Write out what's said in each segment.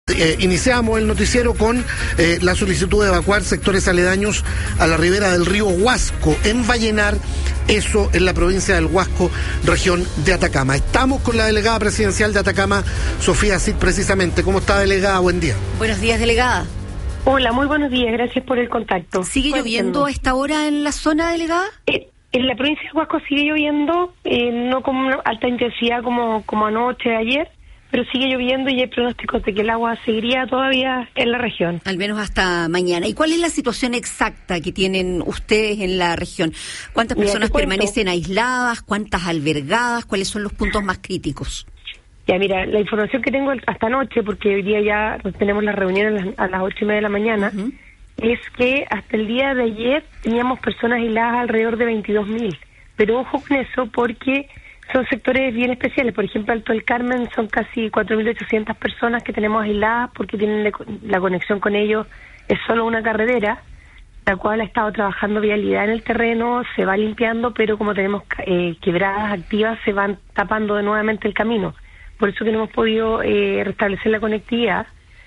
Iniciamos el noticiero con la solicitud de evacuar sectores aledaños a la ribera del río Huasco, en Vallenar, eso en la provincia del Huasco, región de Atacama. Estamos con la delegada presidencial de Atacama, Sofía Cid, precisamente. ¿Cómo está, delegada? Buen día. Buenos días, delegada. Hola, muy buenos días, gracias por el contacto. ¿Sigue lloviendo a esta hora en la zona, delegada? En la provincia de Huasco sigue lloviendo, no con una alta intensidad como anoche, ayer, pero sigue lloviendo y hay pronósticos de que el agua seguiría todavía en la región. Al menos hasta mañana. ¿Y cuál es la situación exacta que tienen ustedes en la región? ¿Cuántas personas permanecen aisladas? ¿Cuántas albergadas? ¿Cuáles son los puntos más críticos? Ya, mira, la información que tengo hasta anoche, porque hoy día ya tenemos la reunión a las 8:30 de la mañana, es que hasta el día de ayer teníamos personas aisladas alrededor de 22.000. Pero ojo con eso, porque son sectores bien especiales. Por ejemplo, Alto del Carmen son casi 4.800 personas que tenemos aisladas porque tienen la conexión con ellos, es solo una carretera, la cual ha estado trabajando vialidad en el terreno, se va limpiando, pero como tenemos quebradas activas, se van tapando de nuevamente el camino. Por eso que no hemos podido restablecer la conectividad.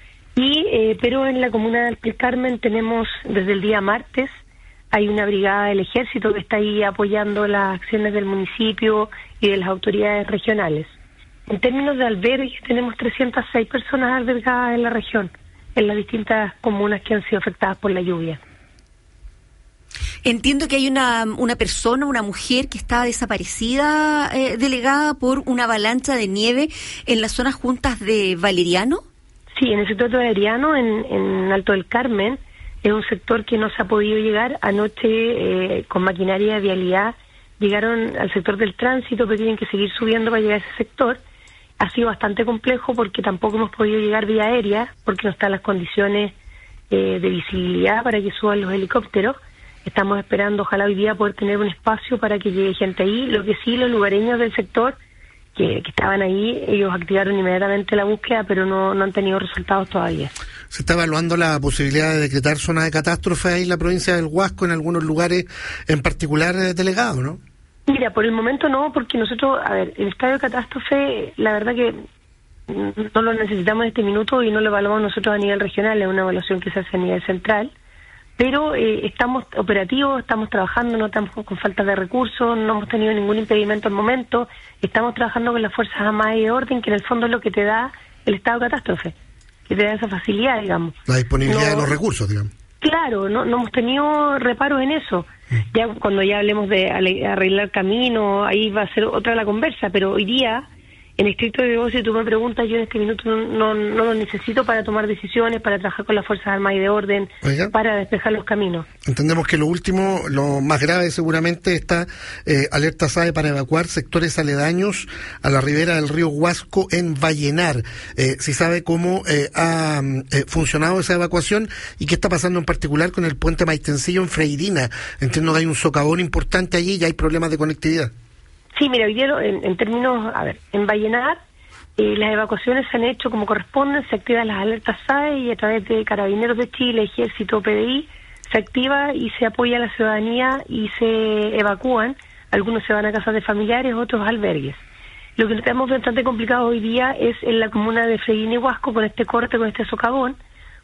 Pero en la comuna de Alto del Carmen tenemos desde el día martes, hay una brigada del ejército que está ahí apoyando las acciones del municipio y de las autoridades regionales. En términos de albergues, tenemos 306 personas albergadas en la región, en las distintas comunas que han sido afectadas por la lluvia. Entiendo que hay una persona, una mujer que está desaparecida, delegada, por una avalancha de nieve en las zonas juntas de Valeriano. Sí, en el sector de Valeriano, en Alto del Carmen. Es un sector que no se ha podido llegar. Anoche, con maquinaria de vialidad, llegaron al sector del tránsito, pero tienen que seguir subiendo para llegar a ese sector. Ha sido bastante complejo porque tampoco hemos podido llegar vía aérea, porque no están las condiciones de visibilidad para que suban los helicópteros. Estamos esperando, ojalá hoy día, poder tener un espacio para que llegue gente ahí. Lo que sí, los lugareños del sector que estaban ahí, ellos activaron inmediatamente la búsqueda, pero no han tenido resultados todavía. Se está evaluando la posibilidad de decretar zonas de catástrofe ahí en la provincia del Huasco, en algunos lugares en particular, delegado, ¿no? Mira, por el momento no, porque nosotros, el estado de catástrofe, la verdad que no lo necesitamos en este minuto y no lo evaluamos nosotros a nivel regional, es una evaluación que se hace a nivel central, pero estamos operativos, estamos trabajando, no estamos con falta de recursos, no hemos tenido ningún impedimento al momento, estamos trabajando con las Fuerzas Armadas y de Orden, que en el fondo es lo que te da el estado de catástrofe, que te da esa facilidad, digamos. La disponibilidad de los recursos, digamos. Claro, no hemos tenido reparos en eso. Ya cuando ya hablemos de arreglar camino, ahí va a ser otra la conversa, pero hoy día, en estricto rigor, si tú me preguntas, yo en este minuto no lo necesito para tomar decisiones, para trabajar con las Fuerzas Armadas y de Orden, para despejar los caminos. Entendemos que lo último, lo más grave seguramente, está alerta SAE para evacuar sectores aledaños a la ribera del río Huasco en Vallenar. Si sabe cómo ha funcionado esa evacuación y qué está pasando en particular con el puente Maitencillo en Freirina. Entiendo que hay un socavón importante allí y hay problemas de conectividad. Sí, mira, hoy día en términos, en Vallenar, las evacuaciones se han hecho como corresponden, se activan las alertas SAE y a través de Carabineros de Chile, Ejército, PDI, se activa y se apoya a la ciudadanía y se evacúan. Algunos se van a casas de familiares, otros a albergues. Lo que tenemos bastante complicado hoy día es en la comuna de Freirina y Huasco, con este corte, con este socavón,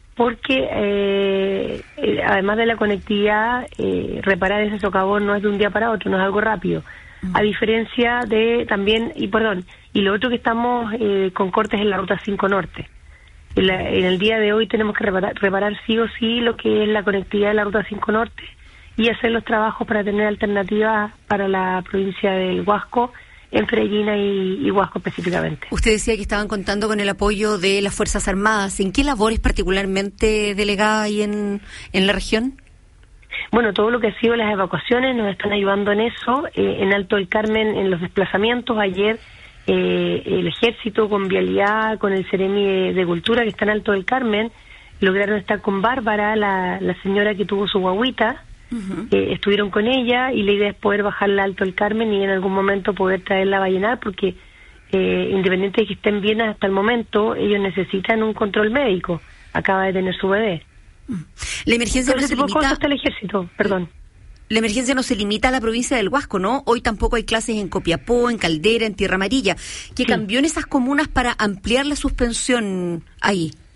porque además de la conectividad, reparar ese socavón no es de un día para otro, no es algo rápido. A diferencia de también, y lo otro que estamos con cortes en la Ruta 5 Norte. En el día de hoy tenemos que reparar sí o sí lo que es la conectividad de la Ruta 5 Norte y hacer los trabajos para tener alternativas para la provincia del Huasco, en Freirina y Huasco específicamente. Usted decía que estaban contando con el apoyo de las Fuerzas Armadas. ¿En qué labores particularmente, delegada, ahí en la región? Bueno, todo lo que ha sido las evacuaciones nos están ayudando en eso. En Alto del Carmen, en los desplazamientos, ayer el Ejército con Vialidad, con el Ceremi de Cultura, que está en Alto del Carmen, lograron estar con Bárbara, la señora que tuvo su guagüita. Estuvieron con ella y la idea es poder bajarla a Alto del Carmen y en algún momento poder traerla a Vallenar, porque independiente de que estén bien hasta el momento, ellos necesitan un control médico. Acaba de tener su bebé. La emergencia no se limita hasta el ejército, perdón. La emergencia no se limita a la provincia del Huasco, ¿no? Hoy tampoco hay clases en Copiapó, en Caldera, en Tierra Amarilla. ¿Qué cambió en esas comunas para ampliar la suspensión ahí?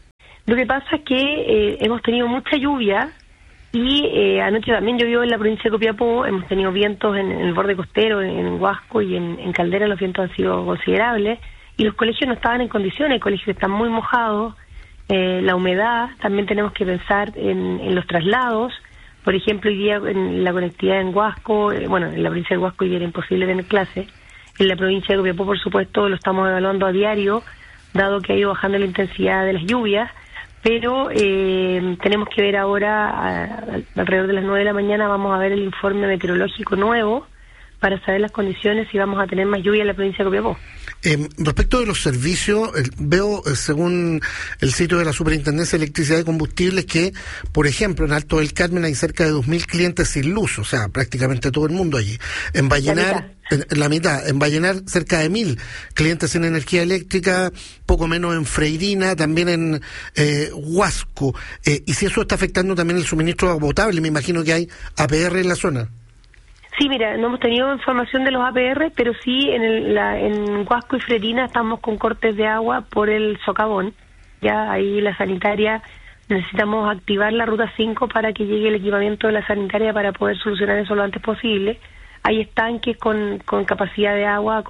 Lo que pasa es que hemos tenido mucha lluvia y anoche también llovió en la provincia de Copiapó. Hemos tenido vientos en el borde costero, en Huasco y en Caldera. Los vientos han sido considerables y los colegios no estaban en condiciones. Hay colegios que están muy mojados. La humedad, también tenemos que pensar en los traslados. Por ejemplo, hoy día en la conectividad en Huasco, en la provincia de Huasco hoy día era imposible tener clases. En la provincia de Copiapó, por supuesto, lo estamos evaluando a diario, dado que ha ido bajando la intensidad de las lluvias, pero tenemos que ver ahora, alrededor de las 9 de la mañana, vamos a ver el informe meteorológico nuevo para saber las condiciones si vamos a tener más lluvia en la provincia de Copiapó. Respecto de los servicios, veo, según el sitio de la Superintendencia de Electricidad y Combustibles, que, por ejemplo, en Alto del Carmen hay cerca de 2.000 clientes sin luz, o sea, prácticamente todo el mundo allí. En Vallenar, la mitad. En Vallenar, cerca de 1.000 clientes sin energía eléctrica, poco menos en Freirina, también en Huasco. Y si eso está afectando también el suministro de agua potable, me imagino que hay APR en la zona. Sí, mira, no hemos tenido información de los APR, pero sí en Huasco y Freirina estamos con cortes de agua por el socavón. Ya ahí la sanitaria, necesitamos activar la ruta 5 para que llegue el equipamiento de la sanitaria para poder solucionar eso lo antes posible. Hay estanques con capacidad de agua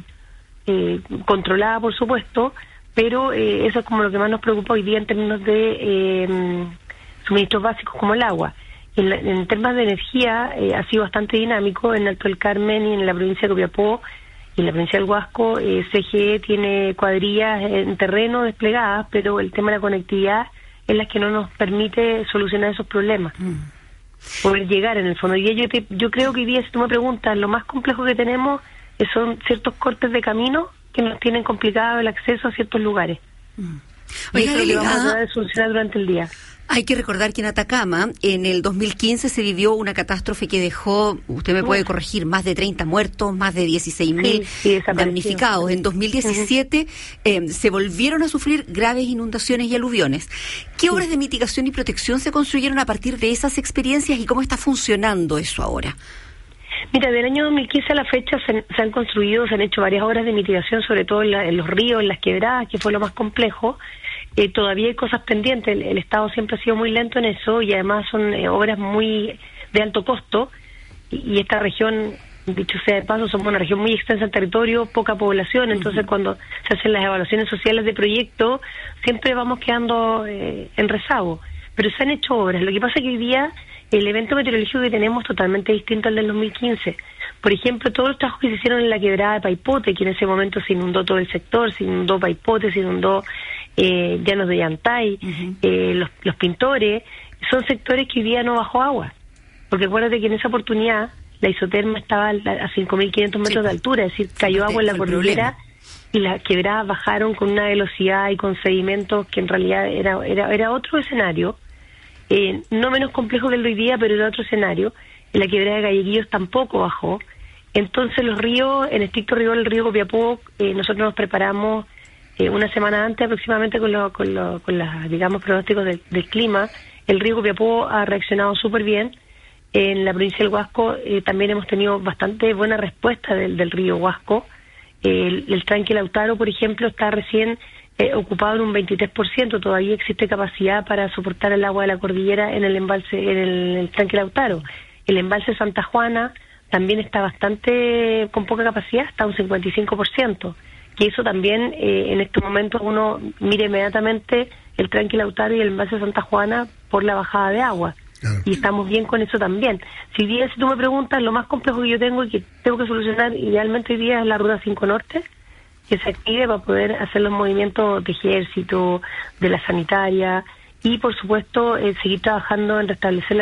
controlada, por supuesto, pero eso es como lo que más nos preocupa hoy día en términos de suministros básicos como el agua. En temas de energía ha sido bastante dinámico en Alto del Carmen y en la provincia de Copiapó y en la provincia del Huasco. CGE tiene cuadrillas en terreno desplegadas, pero el tema de la conectividad es la que no nos permite solucionar esos problemas. Poder llegar en el fondo. Y yo creo que hoy día, si tú me preguntas, lo más complejo que tenemos son ciertos cortes de camino que nos tienen complicado el acceso a ciertos lugares. Y eso es lo que vamos a tratar de solucionar durante el día. Hay que recordar que en Atacama, en el 2015 se vivió una catástrofe que dejó, usted me puede corregir, más de 30 muertos, más de 16.000 damnificados. En 2017 se volvieron a sufrir graves inundaciones y aluviones. ¿Qué obras de mitigación y protección se construyeron a partir de esas experiencias y cómo está funcionando eso ahora? Mira, del año 2015 a la fecha se han hecho varias obras de mitigación, sobre todo en los ríos, en las quebradas, que fue lo más complejo. Todavía hay cosas pendientes, el Estado siempre ha sido muy lento en eso y además son obras muy de alto costo y esta región, dicho sea de paso, somos una región muy extensa en territorio, poca población, entonces cuando se hacen las evaluaciones sociales de proyectos siempre vamos quedando en rezago, pero se han hecho obras. Lo que pasa es que hoy día el evento meteorológico que tenemos es totalmente distinto al del 2015. Por ejemplo, todos los trabajos que se hicieron en la quebrada de Paipote, que en ese momento se inundó todo el sector, se inundó Paipote, se inundó Llanos de Yantay, los Pintores, son sectores que hoy día no bajó agua. Porque acuérdate que en esa oportunidad la isoterma estaba a 5.500 metros de altura, es decir, cayó agua en la cordillera y las quebradas bajaron con una velocidad y con sedimentos que en realidad era otro escenario, no menos complejo que el de hoy día, pero era otro escenario. En la quebrada de Galleguillos tampoco bajó. Entonces los ríos, en estricto rigor el río Copiapó, nosotros nos preparamos una semana antes aproximadamente con los digamos, pronósticos del clima. El río Copiapó ha reaccionado súper bien. En la provincia del Huasco también hemos tenido bastante buena respuesta del río Huasco. El tranque Lautaro, por ejemplo, está recién ocupado en un 23%. Todavía existe capacidad para soportar el agua de la cordillera en el embalse, en el tranque Lautaro. El embalse Santa Juana también está bastante con poca capacidad, está un 55%. Que eso también, en estos momentos uno mira inmediatamente el tranque Lautaro y el embalse Santa Juana por la bajada de agua. Claro. Y estamos bien con eso también. Si tú me preguntas, lo más complejo que yo tengo y que tengo que solucionar idealmente hoy día es la ruta 5 Norte, que se active para poder hacer los movimientos de ejército, de la sanitaria y, por supuesto, seguir trabajando en restablecer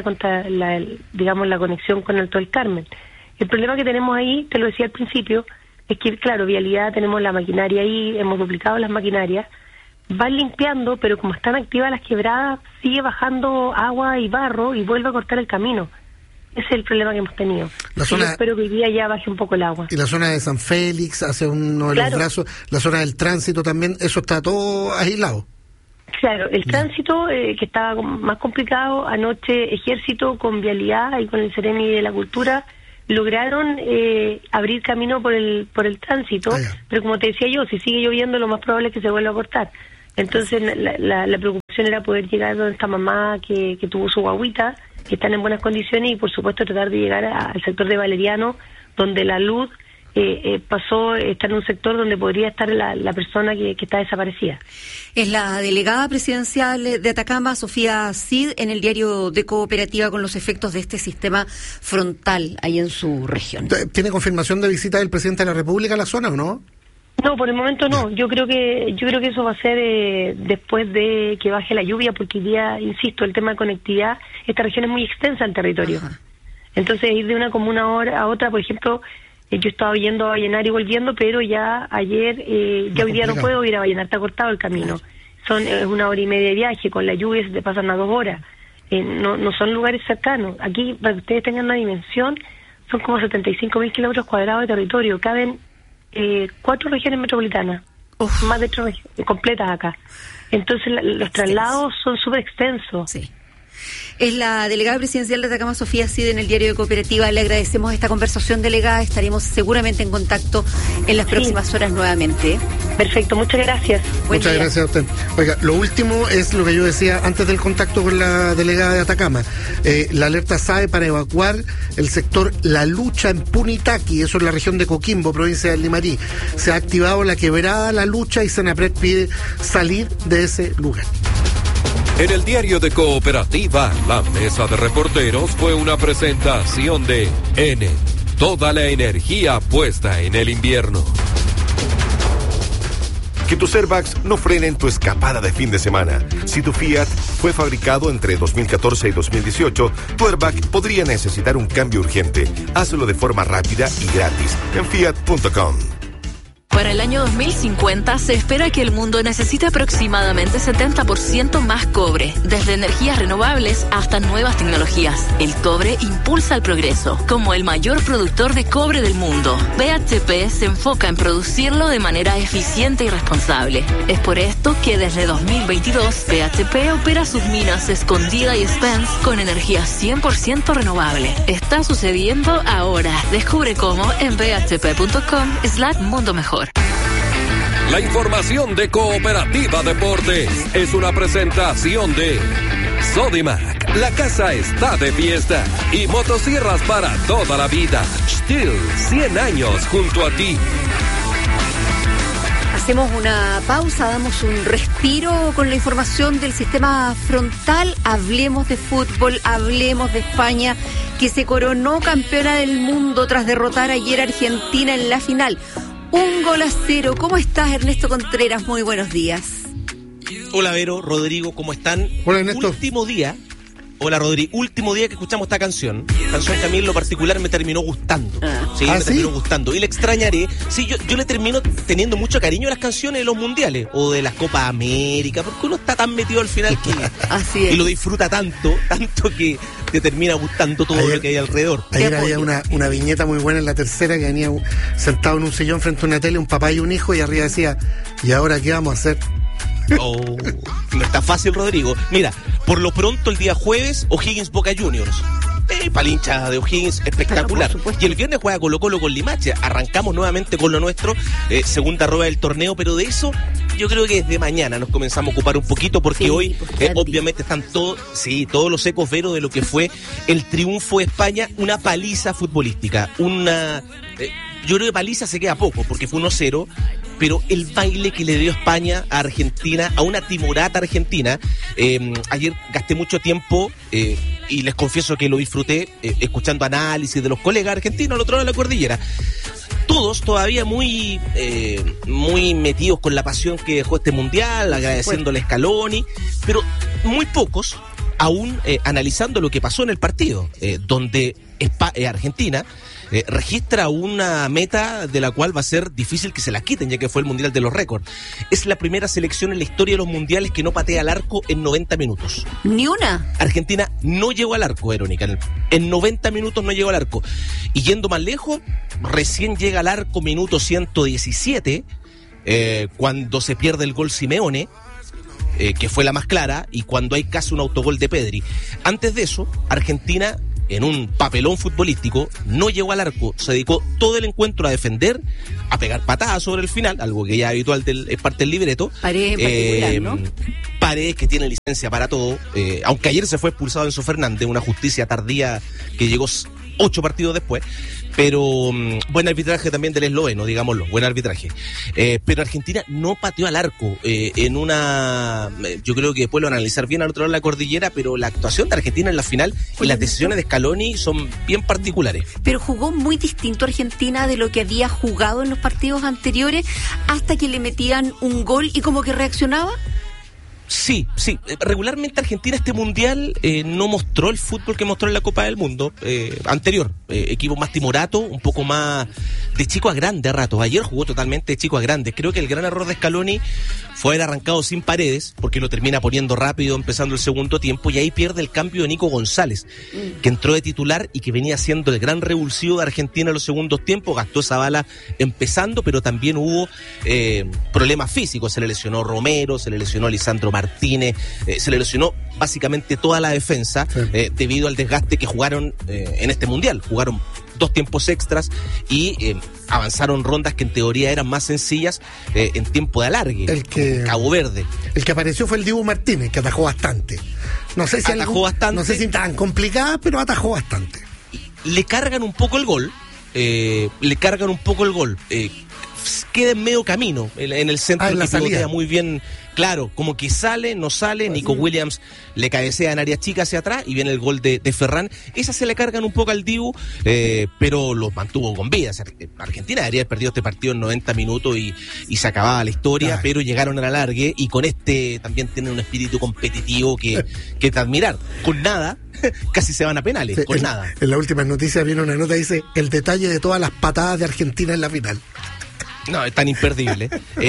la conexión con Alto del Carmen. El problema que tenemos ahí, te lo decía al principio, es que, claro, vialidad, tenemos la maquinaria ahí, hemos duplicado las maquinarias, van limpiando, pero como están activas las quebradas, sigue bajando agua y barro y vuelve a cortar el camino. Ese es el problema que hemos tenido. Yo espero que hoy día ya baje un poco el agua. Y la zona de San Félix, hacia uno de los brazos, la zona del tránsito también, eso está todo aislado. Claro, el tránsito que estaba más complicado, anoche Ejército con Vialidad y con el Ceremi de la Cultura lograron abrir camino por el tránsito, pero como te decía yo, si sigue lloviendo lo más probable es que se vuelva a cortar. Entonces la preocupación era poder llegar donde esta mamá que tuvo su guagüita, que están en buenas condiciones, y por supuesto tratar de llegar al sector de Valeriano, donde la luz pasó a estar en un sector donde podría estar la persona que está desaparecida. Es la delegada presidencial de Atacama, Sofía Cid, en el diario de Cooperativa, con los efectos de este sistema frontal ahí en su región. ¿Tiene confirmación de visita del presidente de la República a la zona o no? No, por el momento no. Yo creo que eso va a ser después de que baje la lluvia, porque hoy día, insisto, el tema de conectividad, esta región es muy extensa en territorio. Ajá. Entonces, ir de una comuna a otra, por ejemplo, yo estaba yendo a Vallenar y volviendo, pero ya ayer, ya hoy día no puedo ir a Vallenar, está cortado el camino. Es 1 hora y media de viaje, con la lluvia se te pasan a 2 horas. No son lugares cercanos. Aquí, para que ustedes tengan una dimensión, son como 75.000 kilómetros cuadrados de territorio. Caben 4 regiones metropolitanas, más de 3 completas acá. Entonces los traslados son súper extensos. Sí. Es la delegada presidencial de Atacama, Sofía Cid, en el diario de Cooperativa. Le agradecemos esta conversación, delegada. Estaremos seguramente en contacto en las próximas horas nuevamente. Perfecto, muchas gracias. Muchas gracias a usted. Oiga, lo último es lo que yo decía antes del contacto con la delegada de Atacama. La alerta SAE para evacuar el sector La Lucha en Punitaqui, eso es la región de Coquimbo, provincia de Limarí. Se ha activado la quebrada La Lucha y Senapred pide salir de ese lugar. En el diario de Cooperativa, la mesa de reporteros fue una presentación de N, toda la energía puesta en el invierno. Que tus airbags no frenen tu escapada de fin de semana. Si tu Fiat fue fabricado entre 2014 y 2018, tu airbag podría necesitar un cambio urgente. Hazlo de forma rápida y gratis en fiat.com. Para el año 2050 se espera que el mundo necesite aproximadamente 70% más cobre, desde energías renovables hasta nuevas tecnologías. El cobre impulsa el progreso. Como el mayor productor de cobre del mundo, BHP se enfoca en producirlo de manera eficiente y responsable. Es por esto que desde 2022 BHP opera sus minas Escondida y Spence con energía 100% renovable. Está sucediendo ahora. Descubre cómo en bhp.com/mundo mejor. La información de Cooperativa Deportes es una presentación de Sodimac, la casa está de fiesta, y motosierras para toda la vida. Stihl, 100 años junto a ti. Hacemos una pausa, damos un respiro con la información del sistema frontal. Hablemos de fútbol, hablemos de España, que se coronó campeona del mundo tras derrotar ayer a Argentina en la final. 1-0. ¿Cómo estás, Ernesto Contreras? Muy buenos días. Hola, Vero, Rodrigo, ¿cómo están? Hola, Ernesto. Hola, Rodri. Último día que escuchamos esta canción que a mí en lo particular me terminó gustando. Terminó gustando. Y le extrañaré. Sí, yo le termino teniendo mucho cariño a las canciones de los mundiales o de las Copas América, porque uno está tan metido al final que así es. Y lo disfruta tanto que te termina gustando todo lo que hay alrededor. Ayer había una viñeta muy buena en La Tercera, que venía sentado en un sillón frente a una tele, un papá y un hijo, y arriba decía: ¿y ahora qué vamos a hacer? No está fácil, Rodrigo. Mira, por lo pronto el día jueves, O'Higgins Boca Juniors. Para el hincha de O'Higgins, espectacular. Claro, y el viernes juega Colo-Colo con Limache. Arrancamos nuevamente con lo nuestro, segunda rueda del torneo, pero de eso yo creo que desde mañana nos comenzamos a ocupar un poquito, porque hoy obviamente están todos los ecos, Vero, de lo que fue el triunfo de España, una paliza futbolística. Yo creo que paliza se queda poco, porque fue 1-0, pero el baile que le dio España a Argentina, a una timorata Argentina, ayer gasté mucho tiempo, y les confieso que lo disfruté, escuchando análisis de los colegas argentinos al otro lado de la cordillera. Todos todavía muy metidos con la pasión que dejó este mundial, agradeciéndole a Scaloni, pero muy pocos aún analizando lo que pasó en el partido, donde Argentina registra una meta de la cual va a ser difícil que se la quiten, ya que fue el Mundial de los récords. Es la primera selección en la historia de los mundiales que no patea al arco en 90 minutos. ¿Ni una? Argentina no llegó al arco, Verónica. En 90 minutos no llegó al arco. Y yendo más lejos, recién llega al arco minuto 117, cuando se pierde el gol Simeone, que fue la más clara, y cuando hay casi un autogol de Pedri. Antes de eso, Argentina en un papelón futbolístico, no llegó al arco, se dedicó todo el encuentro a defender, a pegar patadas sobre el final, algo que ya es habitual es parte del libreto. Paredes en particular, ¿no? Paredes, que tiene licencia para todo, aunque ayer se fue expulsado Enzo Fernández, una justicia tardía que llegó 8 partidos después, pero buen arbitraje también del esloveno, digámoslo, buen arbitraje. Pero Argentina no pateó al arco en una... Yo creo que después lo van a analizar bien al otro lado de la cordillera, pero la actuación de Argentina en la final y las decisiones de Scaloni son bien particulares. Pero jugó muy distinto Argentina de lo que había jugado en los partidos anteriores, hasta que le metían un gol y como que reaccionaba. Sí. Regularmente Argentina este mundial no mostró el fútbol que mostró en la Copa del Mundo anterior. Equipo más timorato, un poco más de chico a grande a ratos. Ayer jugó totalmente de chico a grande. Creo que el gran error de Scaloni fue haber arrancado sin Paredes, porque lo termina poniendo rápido empezando el segundo tiempo, y ahí pierde el cambio de Nico González, que entró de titular y que venía siendo el gran revulsivo de Argentina en los segundos tiempos. Gastó esa bala empezando, pero también hubo problemas físicos. Se le lesionó Romero, se le lesionó Lisandro Martínez, se le lesionó básicamente toda la defensa, debido al desgaste que jugaron en este mundial. Jugaron 2 tiempos extras y avanzaron rondas que en teoría eran más sencillas en tiempo de alargue. Cabo Verde. El que apareció fue el Dibu Martínez, que atajó bastante. No sé si tan complicada, pero atajó bastante. Le cargan un poco el gol. Queda en medio camino en el centro, que pivotea muy bien. Claro, como que sale, no sale. Nico Williams le cabecea en área chica hacia atrás y viene el gol de Ferran. Esa se le cargan un poco al Dibu, pero los mantuvo con vida. O sea, Argentina debería haber perdido este partido en 90 minutos y se acababa la historia, pero llegaron al alargue, y con también tienen un espíritu competitivo que es de admirar. Con nada, casi se van a penales, sí, nada. En la última noticia viene una nota que dice: el detalle de todas las patadas de Argentina en la final. No, es tan imperdible.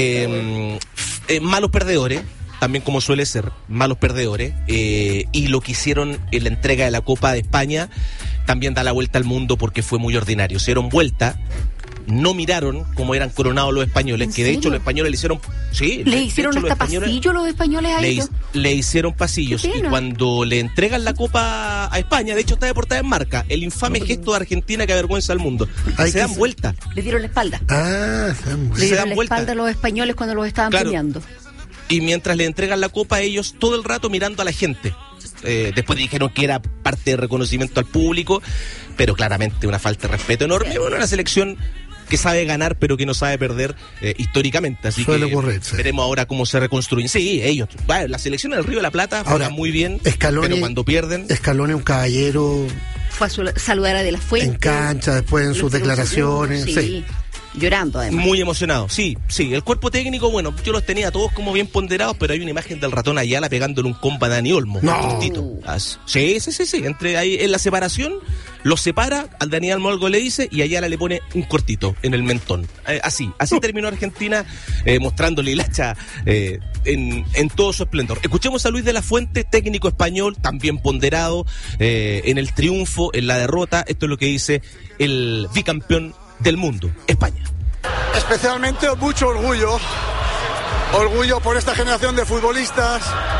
Malos perdedores, también como suele ser, malos perdedores. Y lo que hicieron en la entrega de la Copa de España también da la vuelta al mundo, porque fue muy ordinario. Se dieron vuelta, no miraron cómo eran coronados los españoles, que de hecho los españoles le hicieron... Sí, le hicieron hasta pasillo los españoles a ellos. Le hicieron pasillos, y cuando le entregan la Copa a España, de hecho está de portada en Marca, el infame gesto de Argentina que avergüenza al mundo. Se dan vuelta. Le dieron la espalda. Le dieron la espalda a los españoles cuando los estaban peleando. Y mientras le entregan la copa a ellos, todo el rato mirando a la gente. Después dijeron que era parte de reconocimiento al público, pero claramente una falta de respeto enorme. Bueno, una selección que sabe ganar, pero que no sabe perder históricamente. Así suele que ocurrir, sí. Veremos ahora cómo se reconstruyen. Sí, ellos. Bueno, la selección del Río de la Plata juega muy bien, Scaloni, pero cuando pierden... Scaloni, un caballero... Fue a saludar a De La Fuente. En cancha, después en sus declaraciones. Sí. Llorando, además. Muy emocionado, sí. El cuerpo técnico, bueno, yo los tenía todos como bien ponderados, pero hay una imagen del ratón Ayala pegándole un compa a Dani Olmo. No. Sí. Entre ahí, en la separación, los separa, al Dani Olmo algo le dice, y Ayala le pone un cortito en el mentón. Así terminó Argentina, mostrándole el hacha en todo su esplendor. Escuchemos a Luis de la Fuente, técnico español, también ponderado en el triunfo, en la derrota. Esto es lo que dice el bicampeón del mundo, España. Especialmente mucho orgullo por esta generación de futbolistas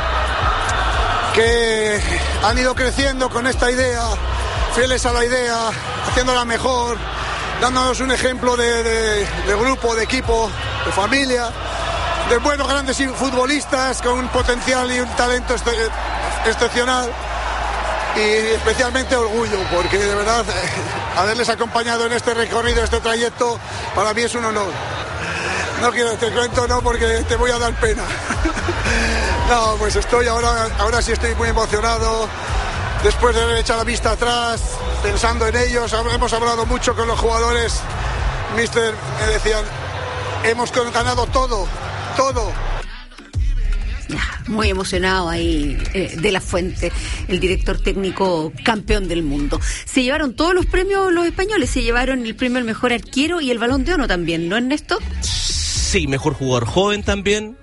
que han ido creciendo con esta idea, fieles a la idea, haciéndola mejor, dándonos un ejemplo de grupo, de equipo, de familia, de buenos grandes futbolistas con un potencial y un talento excepcional. Y especialmente orgullo, porque de verdad haberles acompañado en este recorrido, este trayecto, para mí es un honor. No quiero te cuento, no, porque te voy a dar pena. No, pues ahora sí estoy muy emocionado, después de haber echado la vista atrás, pensando en ellos. Hemos hablado mucho con los jugadores, mister, me decían, hemos ganado todo. Muy emocionado ahí De La Fuente, el director técnico campeón del mundo. Se llevaron todos los premios los españoles, se llevaron el premio al mejor arquero y el Balón de Oro también, ¿no, Ernesto? Sí, mejor jugador joven también.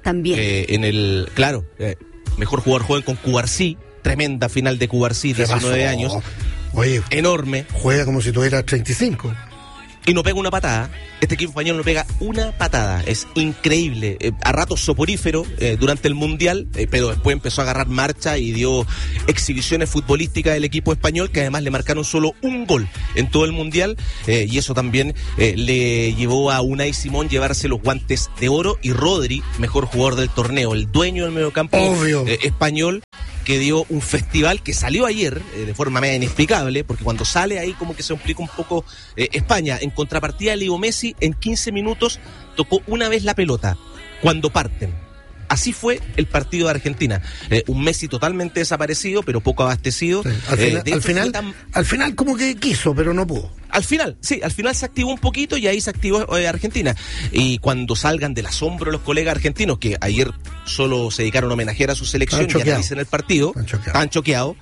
Mejor jugador joven con Cubarsí, tremenda final de Cubarsí, 19 años. Oye, enorme. Juega como si tuviera 35. y no pega una patada. Este equipo español no pega una patada. Es increíble. A ratos soporífero durante el Mundial, pero después empezó a agarrar marcha y dio exhibiciones futbolísticas del equipo español, que además le marcaron solo un gol en todo el Mundial, y eso también le llevó a Unai Simón llevarse los guantes de oro, y Rodri, mejor jugador del torneo, el dueño del mediocampo español, que dio un festival que salió ayer de forma media inexplicable, porque cuando sale ahí como que se complica un poco España. En contrapartida, Leo Messi en 15 minutos tocó una vez la pelota cuando parten. Así fue el partido de Argentina. Un Messi totalmente desaparecido, pero poco abastecido. Sí, al final como que quiso, pero no pudo. Al final se activó un poquito y ahí se activó Argentina. Y cuando salgan del asombro los colegas argentinos, que ayer solo se dedicaron a homenajear a su selección y analicen el partido, estaban choqueados.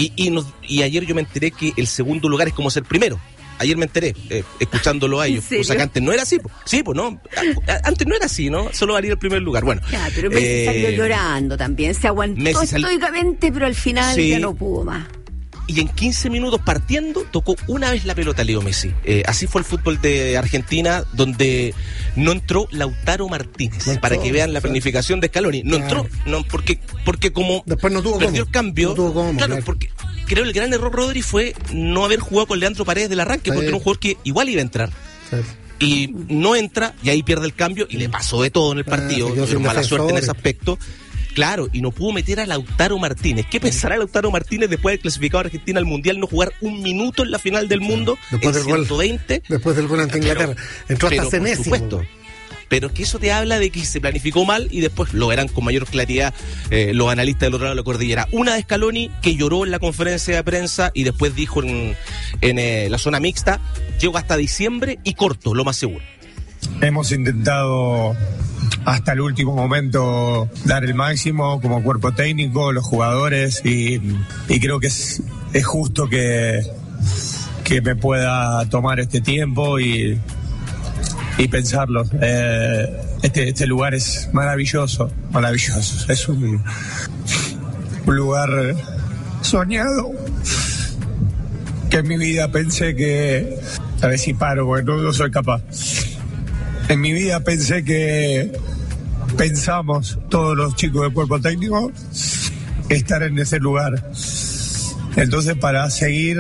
Y ayer yo me enteré que el segundo lugar es como ser primero. Ayer me enteré, escuchándolo a ellos. O sea que antes no era así. Sí, pues no. Antes no era así, ¿no? Solo valía el primer lugar. Bueno. Ya, pero Messi salió llorando también. Se aguantó estoicamente, pero al final ya no pudo más. Y en 15 minutos partiendo, tocó una vez la pelota Leo Messi. Así fue el fútbol de Argentina, donde no entró Lautaro Martínez, para que vean la planificación de Scaloni. No entró, porque como después no tuvo perdió el cambio. Claro, porque creo el gran error, Rodri, fue no haber jugado con Leandro Paredes del arranque, porque era un jugador que igual iba a entrar. Y no entra, y ahí pierde el cambio, y le pasó de todo en el partido. Mala suerte en ese aspecto. Claro, y no pudo meter a Lautaro Martínez. ¿Qué pensará Lautaro Martínez después de haber clasificado a Argentina al Mundial, no jugar un minuto en la final del mundo, después en 120? Después del gol ante Inglaterra. Entró hasta Senesi. Por supuesto. Pero que eso te habla de que se planificó mal, y después lo verán con mayor claridad los analistas del otro lado de la cordillera. Una de Scaloni, que lloró en la conferencia de prensa y después dijo en la zona mixta: llego hasta diciembre y corto, lo más seguro. Hemos intentado hasta el último momento dar el máximo como cuerpo técnico, los jugadores, y creo que es justo que me pueda tomar este tiempo y pensarlo. Este lugar es maravilloso. Es un lugar soñado, que en mi vida pensé que, a ver si paro, porque no soy capaz. En mi vida pensamos todos los chicos del cuerpo técnico estar en ese lugar. Entonces, para seguir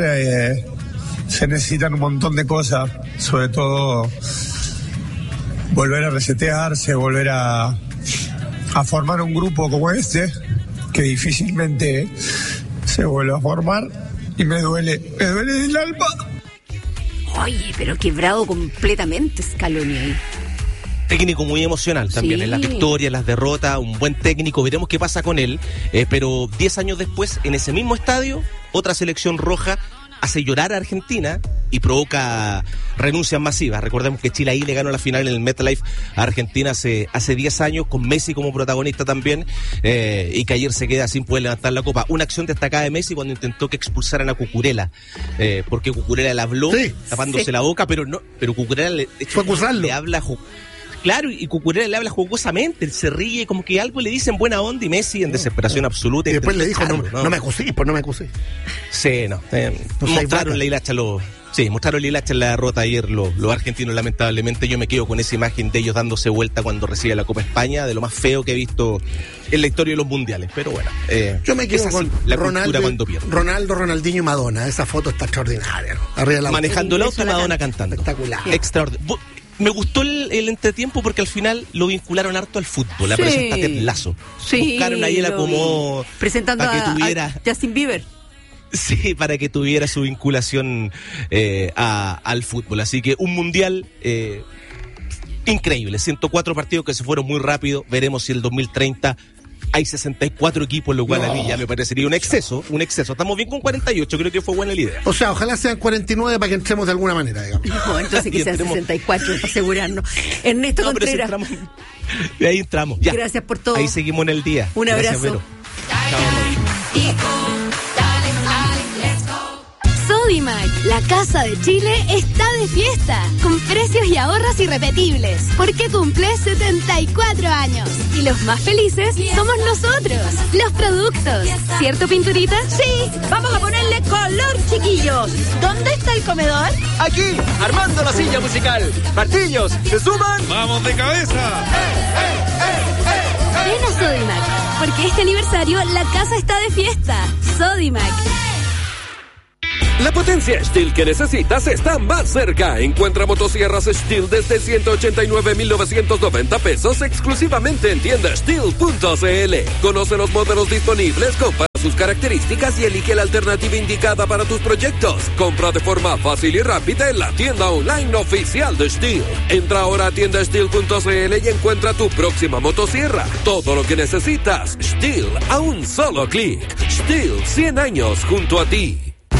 se necesitan un montón de cosas, sobre todo volver a resetearse, volver a formar un grupo como este, que difícilmente se vuelve a formar, y me duele el alma. Oye, pero quebrado completamente Scaloni ahí. Técnico muy emocional también, en las victorias, en las derrotas, un buen técnico. Veremos qué pasa con él, pero 10 años después, en ese mismo estadio, otra selección roja hace llorar a Argentina y provoca renuncias masivas. Recordemos que Chile ahí le ganó la final en el MetLife a Argentina hace 10 años, con Messi como protagonista también, y que ayer se queda sin poder levantar la copa. Una acción destacada de Messi cuando intentó que expulsaran a Cucurella, porque Cucurella le habló tapándose la boca, pero Cucurella le habla... Claro, y Cucurella le habla jocosamente, él se ríe, como que algo le dicen buena onda, y Messi en desesperación absoluta. Y después le dijo, no me acusís, pues no me acusís. Sí, mostraron la hilacha en la derrota ayer los argentinos, lamentablemente. Yo me quedo con esa imagen de ellos dándose vuelta cuando recibe la Copa España, de lo más feo que he visto en la historia de los mundiales. Pero bueno, yo me quedo con la cultura cuando pierde. Ronaldinho y Madonna, esa foto está extraordinaria, ¿no? Arriba de la manejando el auto y Madonna cantando. Espectacular. Extraordinario. Me gustó el entretiempo porque al final lo vincularon harto al fútbol. La presenta Ted Lasso. Buscaron ahí el acomodo presentando a Justin Bieber. Sí, para que tuviera su vinculación al fútbol. Así que un mundial increíble. 104 partidos que se fueron muy rápido. Veremos si el 2030 hay 64 equipos, lo cual a mí ya me parecería un exceso. Estamos bien con 48, creo que fue buena la idea. O sea, ojalá sean 49 para que entremos de alguna manera, digamos. No, entonces que sean 64 para asegurarnos. Ernesto Contreras. De ahí entramos. Ya. Gracias por todo. Ahí seguimos en el día. Un abrazo. Chao. Sodimac, la Casa de Chile está de fiesta, con precios y ahorros irrepetibles, porque cumple 74 años. Y los más felices somos nosotros, los productos. ¿Cierto, Pinturita? Sí, vamos a ponerle color, chiquillos. ¿Dónde está el comedor? Aquí, armando la silla musical. Martillos, ¿se suman? ¡Vamos de cabeza! Ven a Sodimac, porque este aniversario la casa está de fiesta. Sodimac. La potencia Stihl que necesitas está más cerca. Encuentra motosierras Stihl desde 189,990 pesos exclusivamente en tienda Stihl.cl. Conoce los modelos disponibles, compara sus características y elige la alternativa indicada para tus proyectos. Compra de forma fácil y rápida en la tienda online oficial de Stihl. Entra ahora a tienda Stihl.cl y encuentra tu próxima motosierra. Todo lo que necesitas, Stihl a un solo clic. Stihl, 100 años junto a ti.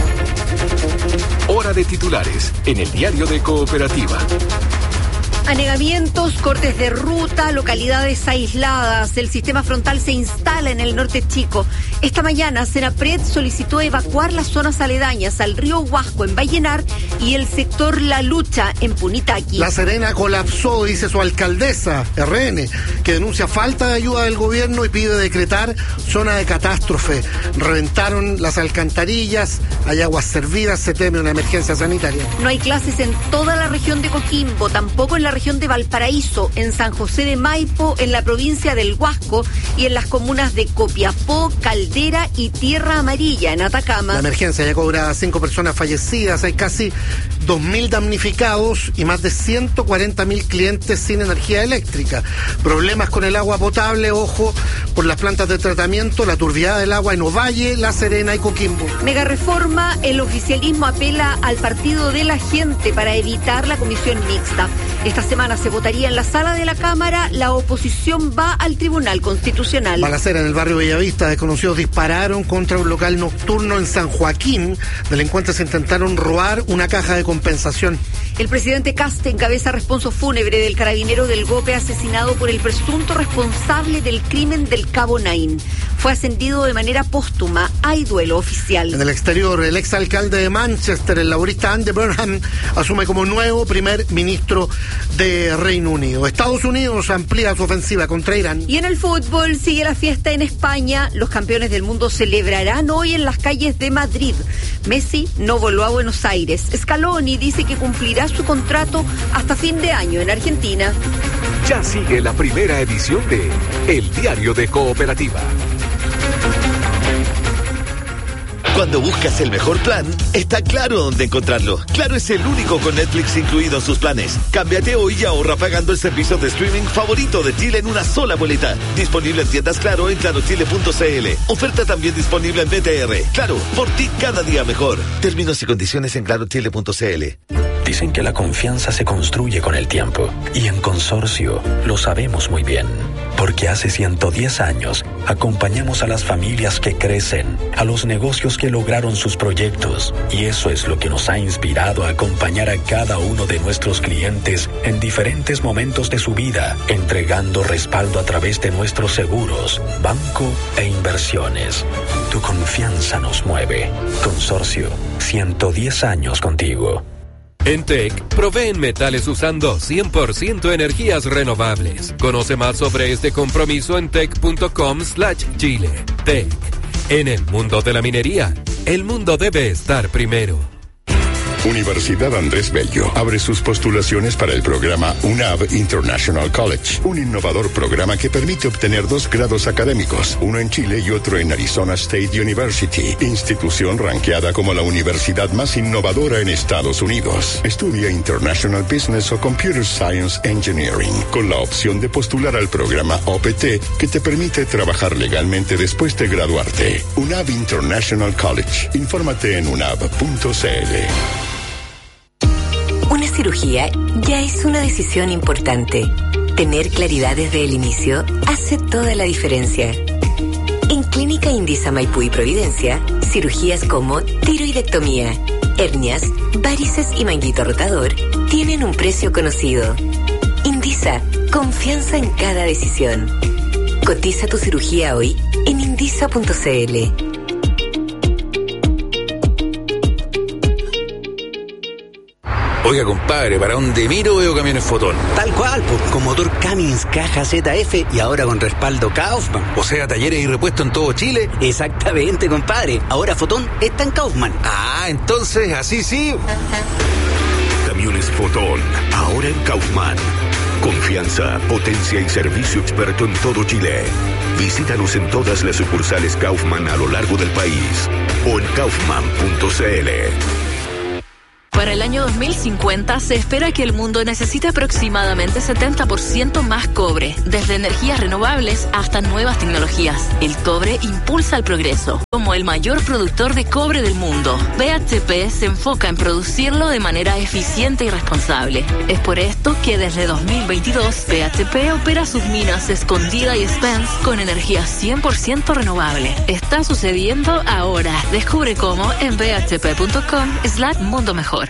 Hora de titulares en el diario de Cooperativa. Anegamientos, cortes de ruta, localidades aisladas. El sistema frontal se instala en el norte chico. Esta mañana, Senapred solicitó evacuar las zonas aledañas al río Huasco en Vallenar y el sector La Lucha en Punitaqui. La Serena colapsó, dice su alcaldesa, RN, que denuncia falta de ayuda del gobierno y pide decretar zona de catástrofe. Reventaron las alcantarillas, hay aguas servidas, se teme una emergencia sanitaria. No hay clases en toda la región de Coquimbo, tampoco en la región de Valparaíso, en San José de Maipo, en la provincia del Huasco y en las comunas de Copiapó, Caldera y Tierra Amarilla, en Atacama. La emergencia ya cobra 5 personas fallecidas, hay casi 2.000 damnificados y más de 140.000 clientes sin energía eléctrica. Problemas con el agua potable, ojo, por las plantas de tratamiento, la turbiedad del agua en Ovalle, La Serena y Coquimbo. Mega reforma, el oficialismo apela al Partido de la Gente para evitar la comisión mixta. Esta semana se votaría en la sala de la Cámara, la oposición va al Tribunal Constitucional. Balacera en el barrio Bellavista, desconocidos dispararon contra un local nocturno en San Joaquín. Delincuentes intentaron robar una caja de compensación. El presidente Kast encabeza responso fúnebre del carabinero del Gope asesinado por el presunto responsable del crimen del Cabo Nain. Fue ascendido de manera póstuma. Hay duelo oficial. En el exterior, el exalcalde de Manchester, el laborista Andy Burnham, asume como nuevo primer ministro de Reino Unido. Estados Unidos amplía su ofensiva contra Irán. Y en el fútbol sigue la fiesta en España. Los campeones del mundo celebrarán hoy en las calles de Madrid. Messi no voló a Buenos Aires. Scaloni dice que cumplirá su contrato hasta fin de año en Argentina. Ya sigue la primera edición de El Diario de Cooperativa. Cuando buscas el mejor plan, está Claro dónde encontrarlo. Claro es el único con Netflix incluido en sus planes. Cámbiate hoy y ahorra pagando el servicio de streaming favorito de Chile en una sola boleta. Disponible en tiendas Claro en clarochile.cl. Oferta también disponible en BTR. Claro, por ti cada día mejor. Términos y condiciones en clarochile.cl. Dicen que la confianza se construye con el tiempo. Y en Consorcio lo sabemos muy bien. Porque hace 110 años acompañamos a las familias que crecen, a los negocios que lograron sus proyectos. Y eso es lo que nos ha inspirado a acompañar a cada uno de nuestros clientes en diferentes momentos de su vida, entregando respaldo a través de nuestros seguros, banco e inversiones. Tu confianza nos mueve. Consorcio, 110 años contigo. En TEC, proveen metales usando 100% energías renovables. Conoce más sobre este compromiso en tec.com/Chile. TEC. En el mundo de la minería, el mundo debe estar primero. Universidad Andrés Bello abre sus postulaciones para el programa UNAV International College, un innovador programa que permite obtener 2 grados académicos, uno en Chile y otro en Arizona State University, institución ranqueada como la universidad más innovadora en Estados Unidos. Estudia International Business o Computer Science Engineering, con la opción de postular al programa OPT que te permite trabajar legalmente después de graduarte. UNAV International College. Infórmate en unav.cl. Una cirugía ya es una decisión importante. Tener claridad desde el inicio hace toda la diferencia. En Clínica Indisa Maipú y Providencia, cirugías como tiroidectomía, hernias, varices y manguito rotador tienen un precio conocido. Indisa, confianza en cada decisión. Cotiza tu cirugía hoy en indisa.cl. Oiga, compadre, ¿para dónde miro veo camiones Fotón? Tal cual, pues, con motor Cummins caja ZF y ahora con respaldo Kaufman. O sea, talleres y repuestos en todo Chile. Exactamente, compadre. Ahora Fotón está en Kaufman. Ah, entonces, así sí. Camiones Fotón, ahora en Kaufman. Confianza, potencia y servicio experto en todo Chile. Visítanos en todas las sucursales Kaufman a lo largo del país o en kaufman.cl. Para el año 2050 se espera que el mundo necesite aproximadamente 70% más cobre, desde energías renovables hasta nuevas tecnologías. El cobre impulsa el progreso. Como el mayor productor de cobre del mundo, BHP se enfoca en producirlo de manera eficiente y responsable. Es por esto que desde 2022 BHP opera sus minas Escondida y Spence con energía 100% renovable. Está sucediendo ahora. Descubre cómo en bhp.com/mundo mejor.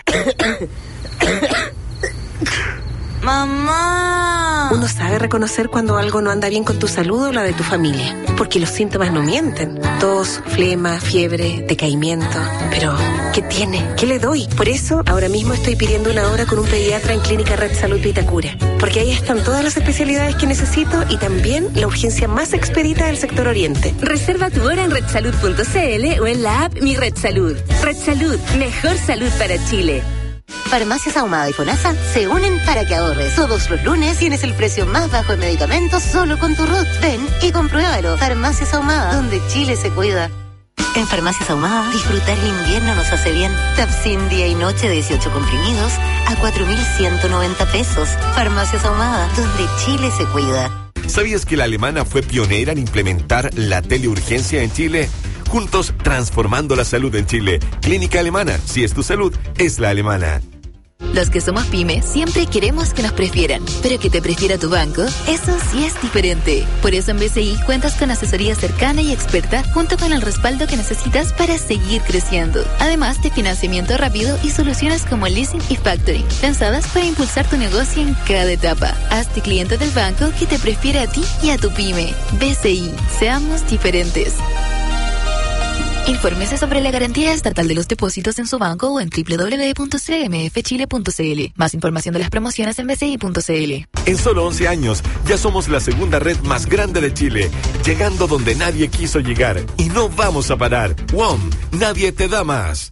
¡Mamá! Uno sabe reconocer cuando algo no anda bien con tu salud o la de tu familia, porque los síntomas no mienten. Tos, flema, fiebre, decaimiento. Pero, ¿qué tiene? ¿Qué le doy? Por eso, ahora mismo estoy pidiendo una hora con un pediatra en Clínica Red Salud Vitacura, porque ahí están todas las especialidades que necesito y también la urgencia más expedita del sector oriente. Reserva tu hora en redsalud.cl o en la app Mi Red Salud. Red Salud, mejor salud para Chile. Farmacias Ahumada y FONASA se unen para que ahorres. Todos los lunes tienes el precio más bajo de medicamentos solo con tu RUT. Ven y compruébalo. Farmacias Ahumada, donde Chile se cuida. En Farmacias Ahumada, disfrutar el invierno nos hace bien. Tapsin día y noche de 18 comprimidos a 4.190 pesos. Farmacias Ahumada, donde Chile se cuida. ¿Sabías que la alemana fue pionera en implementar la teleurgencia en Chile? Juntos transformando la salud en Chile. Clínica Alemana, si es tu salud, es la alemana. Los que somos pyme siempre queremos que nos prefieran, pero que te prefiera tu banco, eso sí es diferente. Por eso en BCI cuentas con asesoría cercana y experta junto con el respaldo que necesitas para seguir creciendo. Además de financiamiento rápido y soluciones como leasing y factoring, pensadas para impulsar tu negocio en cada etapa. Hazte cliente del banco que te prefiere a ti y a tu pyme. BCI, seamos diferentes. Infórmese sobre la garantía estatal de los depósitos en su banco o en www.cmfchile.cl. Más información de las promociones en bci.cl. En solo 11 años, ya somos la segunda red más grande de Chile, llegando donde nadie quiso llegar. Y no vamos a parar. WOM, nadie te da más.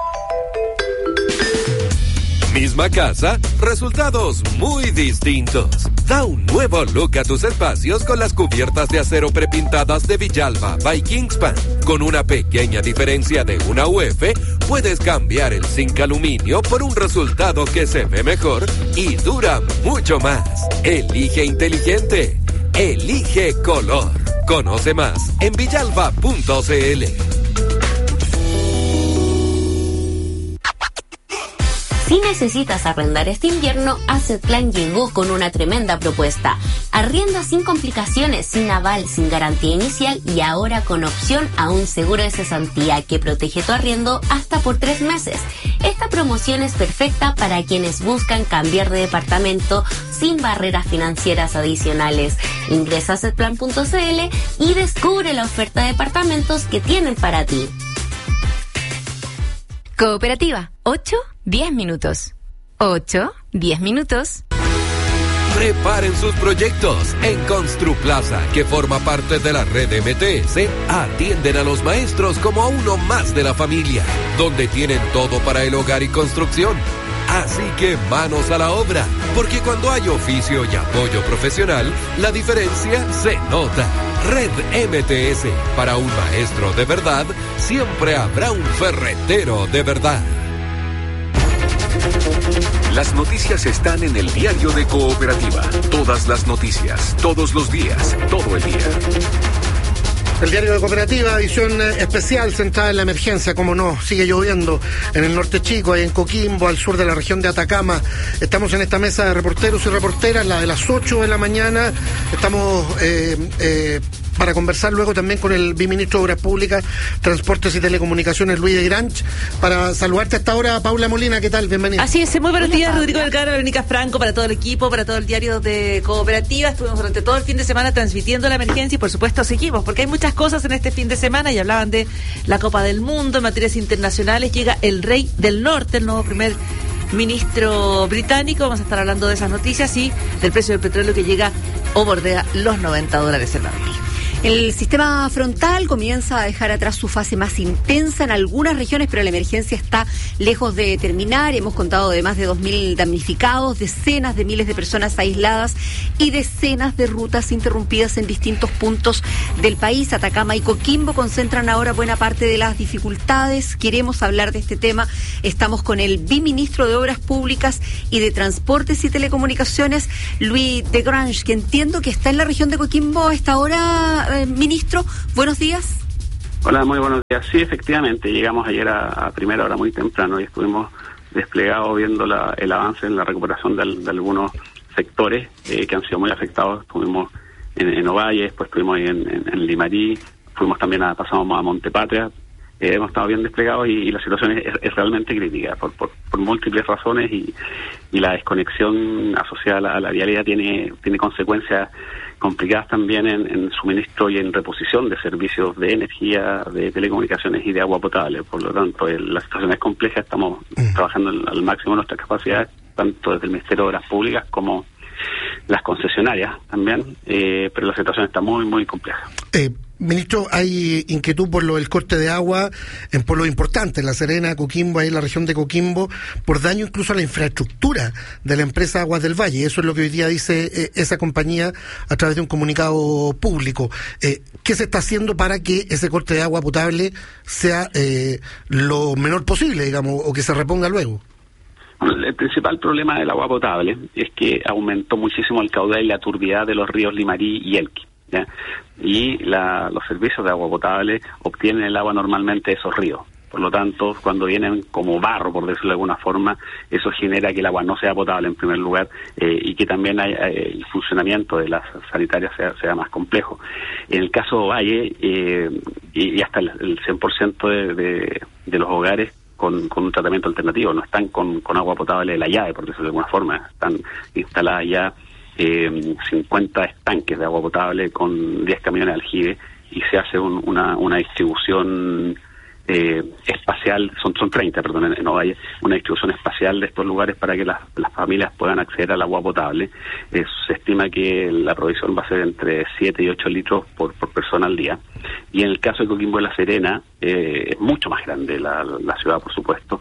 Misma casa, resultados muy distintos. Da un nuevo look a tus espacios con las cubiertas de acero prepintadas de Villalba by Kingspan. Con una pequeña diferencia de una UF, puedes cambiar el zinc aluminio por un resultado que se ve mejor y dura mucho más. Elige inteligente. Elige color. Conoce más en villalba.cl. Si necesitas arrendar este invierno, Assetplan llegó con una tremenda propuesta. Arrienda sin complicaciones, sin aval, sin garantía inicial y ahora con opción a un seguro de cesantía que protege tu arriendo hasta por 3 meses. Esta promoción es perfecta para quienes buscan cambiar de departamento sin barreras financieras adicionales. Ingresa a assetplan.cl y descubre la oferta de departamentos que tienen para ti. Cooperativa, 8-10 minutos. 8-10 minutos. Preparen sus proyectos. En Construplaza, que forma parte de la red MTS, atienden a los maestros como a uno más de la familia, donde tienen todo para el hogar y construcción. Así que manos a la obra, porque cuando hay oficio y apoyo profesional, la diferencia se nota. Red MTS, para un maestro de verdad, siempre habrá un ferretero de verdad. Las noticias están en el diario de Cooperativa. Todas las noticias, todos los días, todo el día. El diario de Cooperativa, edición especial centrada en la emergencia, como no, sigue lloviendo en el norte chico, ahí en Coquimbo, al sur de la región de Atacama. Estamos en esta mesa de reporteros y reporteras, la de las 8 de la mañana. Estamos para conversar luego también con el viceministro de Obras Públicas, Transportes y Telecomunicaciones, Luis de Granch. Para saludarte a esta hora, Paula Molina, ¿qué tal? Bienvenida. Así es, muy buenos días, Rodrigo Delgado, Verónica Franco, para todo el equipo, para todo el diario de Cooperativa. Estuvimos durante todo el fin de semana transmitiendo la emergencia y por supuesto seguimos, porque hay muchas cosas en este fin de semana y hablaban de la Copa del Mundo, en materias internacionales llega el Rey del Norte, el nuevo primer ministro británico. Vamos a estar hablando de esas noticias y del precio del petróleo que llega o bordea los $90 el barril. El sistema frontal comienza a dejar atrás su fase más intensa en algunas regiones, pero la emergencia está lejos de terminar. Hemos contado de más de 2.000 damnificados, decenas de miles de personas aisladas y decenas de rutas interrumpidas en distintos puntos del país. Atacama y Coquimbo concentran ahora buena parte de las dificultades. Queremos hablar de este tema. Estamos con el viceministro de Obras Públicas y de Transportes y Telecomunicaciones, Luis de Grange, que entiendo que está en la región de Coquimbo a esta hora. Ministro, buenos días. Hola, muy buenos días. Sí, efectivamente, llegamos ayer a primera hora muy temprano y estuvimos desplegados viendo el avance en la recuperación de algunos sectores que han sido muy afectados. Estuvimos en Ovalle, después estuvimos ahí en Limarí, pasamos a Montepatria. Hemos estado bien desplegados y la situación es realmente crítica por múltiples razones y la desconexión asociada a la vialidad tiene consecuencias complicadas también en suministro y en reposición de servicios de energía, de telecomunicaciones y de agua potable. Por lo tanto, la situación es compleja, estamos trabajando al máximo de nuestras capacidades, tanto desde el Ministerio de Obras Públicas como las concesionarias también, pero la situación está muy, muy compleja. Ministro, hay inquietud por lo del corte de agua en pueblos importantes, La Serena, Coquimbo, ahí en la región de Coquimbo, por daño incluso a la infraestructura de la empresa Aguas del Valle. Eso es lo que hoy día dice esa compañía a través de un comunicado público. ¿Qué se está haciendo para que ese corte de agua potable sea lo menor posible, digamos, o que se reponga luego? El principal problema del agua potable es que aumentó muchísimo el caudal y la turbiedad de los ríos Limarí y Elqui, ¿ya? Y los servicios de agua potable obtienen el agua normalmente de esos ríos. Por lo tanto, cuando vienen como barro, por decirlo de alguna forma, eso genera que el agua no sea potable en primer lugar y que también el funcionamiento de las sanitarias sea más complejo. En el caso de Valle, y hasta el 100% de los hogares con un tratamiento alternativo, no están con agua potable de la llave, por decirlo de alguna forma, están instaladas ya 50 estanques de agua potable con 10 camiones de aljibe y se hace una distribución espacial, son 30, perdón, en Ovalle, una distribución espacial de estos lugares para que las familias puedan acceder al agua potable. Se estima que la provisión va a ser entre 7 y 8 litros por persona al día. Y en el caso de Coquimbo de La Serena, es mucho más grande la ciudad, por supuesto,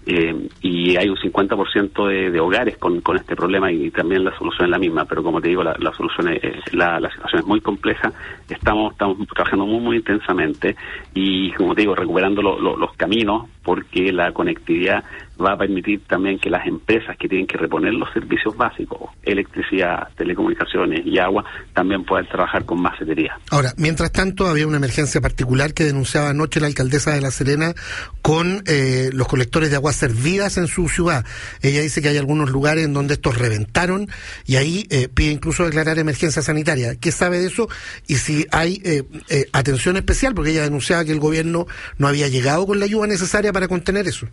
y hay un 50% de hogares con este problema y también la solución es la misma, pero como te digo, la solución la situación es muy compleja. Estamos trabajando muy, muy intensamente y, como te digo, recuperando los caminos, porque la conectividad va a permitir también que las empresas que tienen que reponer los servicios básicos, electricidad, telecomunicaciones y agua, también puedan trabajar con más celeridad. Ahora, mientras tanto, había una emergencia particular que denunciaba anoche la alcaldesa de La Serena con los colectores de aguas servidas en su ciudad. Ella dice que hay algunos lugares en donde estos reventaron y ahí pide incluso declarar emergencia sanitaria. ¿Qué sabe de eso? Y si hay atención especial, porque ella denunciaba que el gobierno no había llegado con la ayuda necesaria para contener eso.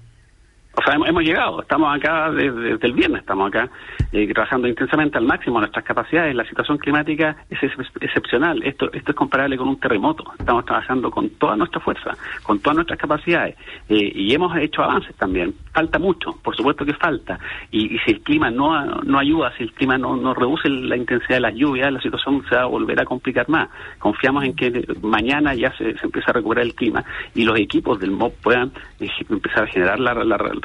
O sea, hemos llegado, estamos acá desde el viernes, estamos acá trabajando intensamente al máximo nuestras capacidades. La situación climática es excepcional, esto es comparable con un terremoto. Estamos trabajando con toda nuestra fuerza, con todas nuestras capacidades y hemos hecho avances también. Falta mucho, por supuesto que falta, y si el clima no ayuda, si el clima no reduce la intensidad de las lluvias, la situación se va a volver a complicar más. Confiamos en que mañana ya se empieza a recuperar el clima y los equipos del MOP puedan empezar a generar la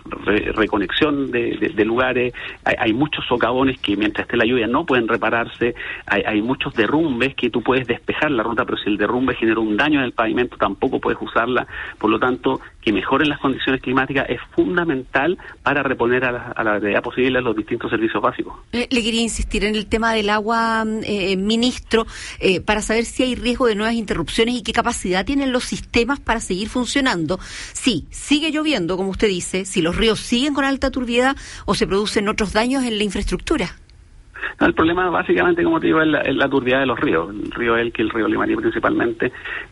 reconexión de lugares. Hay muchos socavones que mientras esté la lluvia no pueden repararse, hay muchos derrumbes que tú puedes despejar la ruta, pero si el derrumbe generó un daño en el pavimento tampoco puedes usarla. Por lo tanto, que mejoren las condiciones climáticas es fundamental para reponer a la brevedad posible los distintos servicios básicos. Le quería insistir en el tema del agua, ministro, para saber si hay riesgo de nuevas interrupciones y qué capacidad tienen los sistemas para seguir funcionando. Sí, sigue lloviendo, como usted dice, si los ríos siguen con alta turbiedad o se producen otros daños en la infraestructura. No, el problema básicamente, como te digo, es la turbidez de los ríos, el río Elqui, el río Limarí principalmente,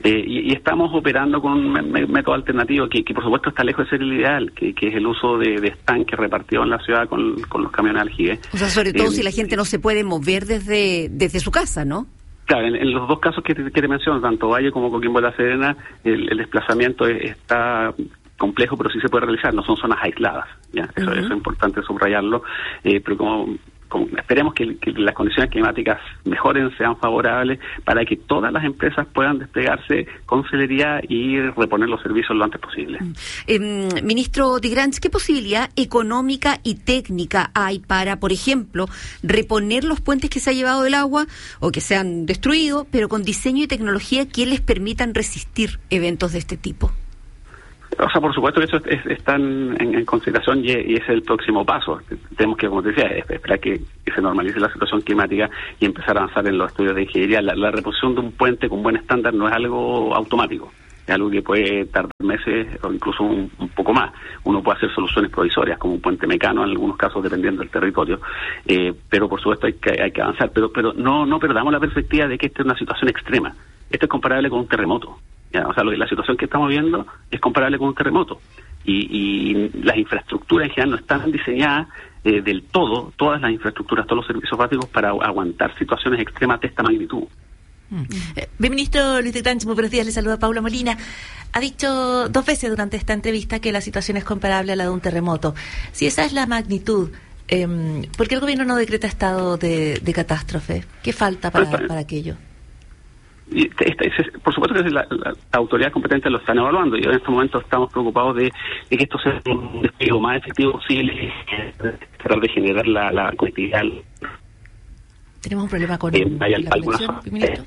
y estamos operando con un método alternativo que por supuesto está lejos de ser el ideal, que es el uso de estanques repartidos en la ciudad con los camiones aljibe. O sea, sobre todo si la gente no se puede mover desde su casa, ¿no? Claro, en los dos casos que te menciono, tanto Valle como Coquimbo de La Serena, el desplazamiento está complejo, pero sí se puede realizar, no son zonas aisladas, ¿ya? Eso es importante subrayarlo, pero como esperemos que las condiciones climáticas mejoren, sean favorables, para que todas las empresas puedan desplegarse con celeridad y reponer los servicios lo antes posible. Ministro Tigranch, ¿qué posibilidad económica y técnica hay para, por ejemplo, reponer los puentes que se ha llevado el agua o que se han destruido, pero con diseño y tecnología que les permitan resistir eventos de este tipo? O sea, por supuesto que eso está en consideración y es el próximo paso. Tenemos que, como te decía, esperar que se normalice la situación climática y empezar a avanzar en los estudios de ingeniería. La reposición de un puente con buen estándar no es algo automático, es algo que puede tardar meses o incluso un poco más. Uno puede hacer soluciones provisorias, como un puente mecano en algunos casos, dependiendo del territorio. Pero por supuesto hay que avanzar. Pero no perdamos la perspectiva de que esta es una situación extrema. Esto es comparable con un terremoto. ¿Ya? O sea, la situación que estamos viendo es comparable con un terremoto y las infraestructuras en general no están diseñadas del todo, todas las infraestructuras, todos los servicios básicos para aguantar situaciones extremas de esta magnitud. Ministro Luis Tigranch, muy buenos días, le saluda Paula Molina. Ha dicho 2 veces durante esta entrevista que la situación es comparable a la de un terremoto. Si esa es la magnitud, ¿por qué el gobierno no decreta estado de catástrofe? ¿Qué falta para aquello? Y por supuesto que la autoridad competente lo están evaluando y en este momento estamos preocupados de que esto sea un despliegue más efectivo posible, tratar de generar la conectividad. ¿Tenemos un problema con la conexión, ministro?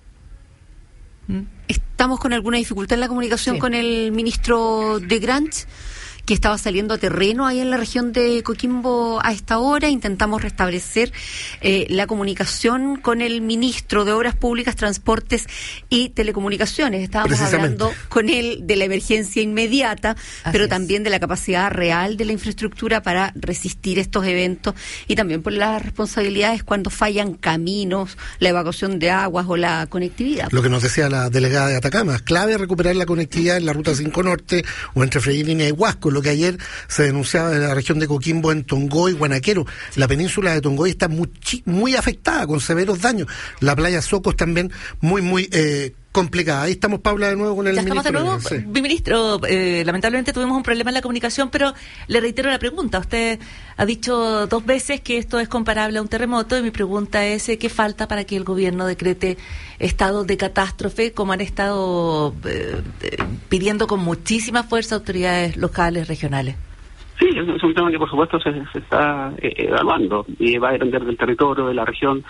Estamos con alguna dificultad en la comunicación con el ministro Tigranch, que estaba saliendo a terreno ahí en la región de Coquimbo a esta hora. Intentamos restablecer la comunicación con el ministro de Obras Públicas, Transportes y Telecomunicaciones. Estábamos hablando con él de la emergencia inmediata, pero también de la capacidad real de la infraestructura para resistir estos eventos y también por las responsabilidades cuando fallan caminos, la evacuación de aguas o la conectividad. Lo que nos decía la delegada de Atacama, es clave recuperar la conectividad en la Ruta 5 Norte o entre Freirina y Huasco, lo que ayer se denunciaba en la región de Coquimbo, en Tongoy, Guanaquero. La península de Tongoy está muy afectada, con severos daños. La playa Socos también muy complicada. Ahí estamos, Paula, de nuevo con el ministro. Ya estamos de nuevo. Ministro, lamentablemente tuvimos un problema en la comunicación, pero le reitero la pregunta. Usted ha dicho 2 veces que esto es comparable a un terremoto y mi pregunta es ¿qué falta para que el gobierno decrete estado de catástrofe, como han estado pidiendo con muchísima fuerza autoridades locales, regionales? Sí, es un tema que por supuesto se está evaluando y va a depender del territorio, de la región.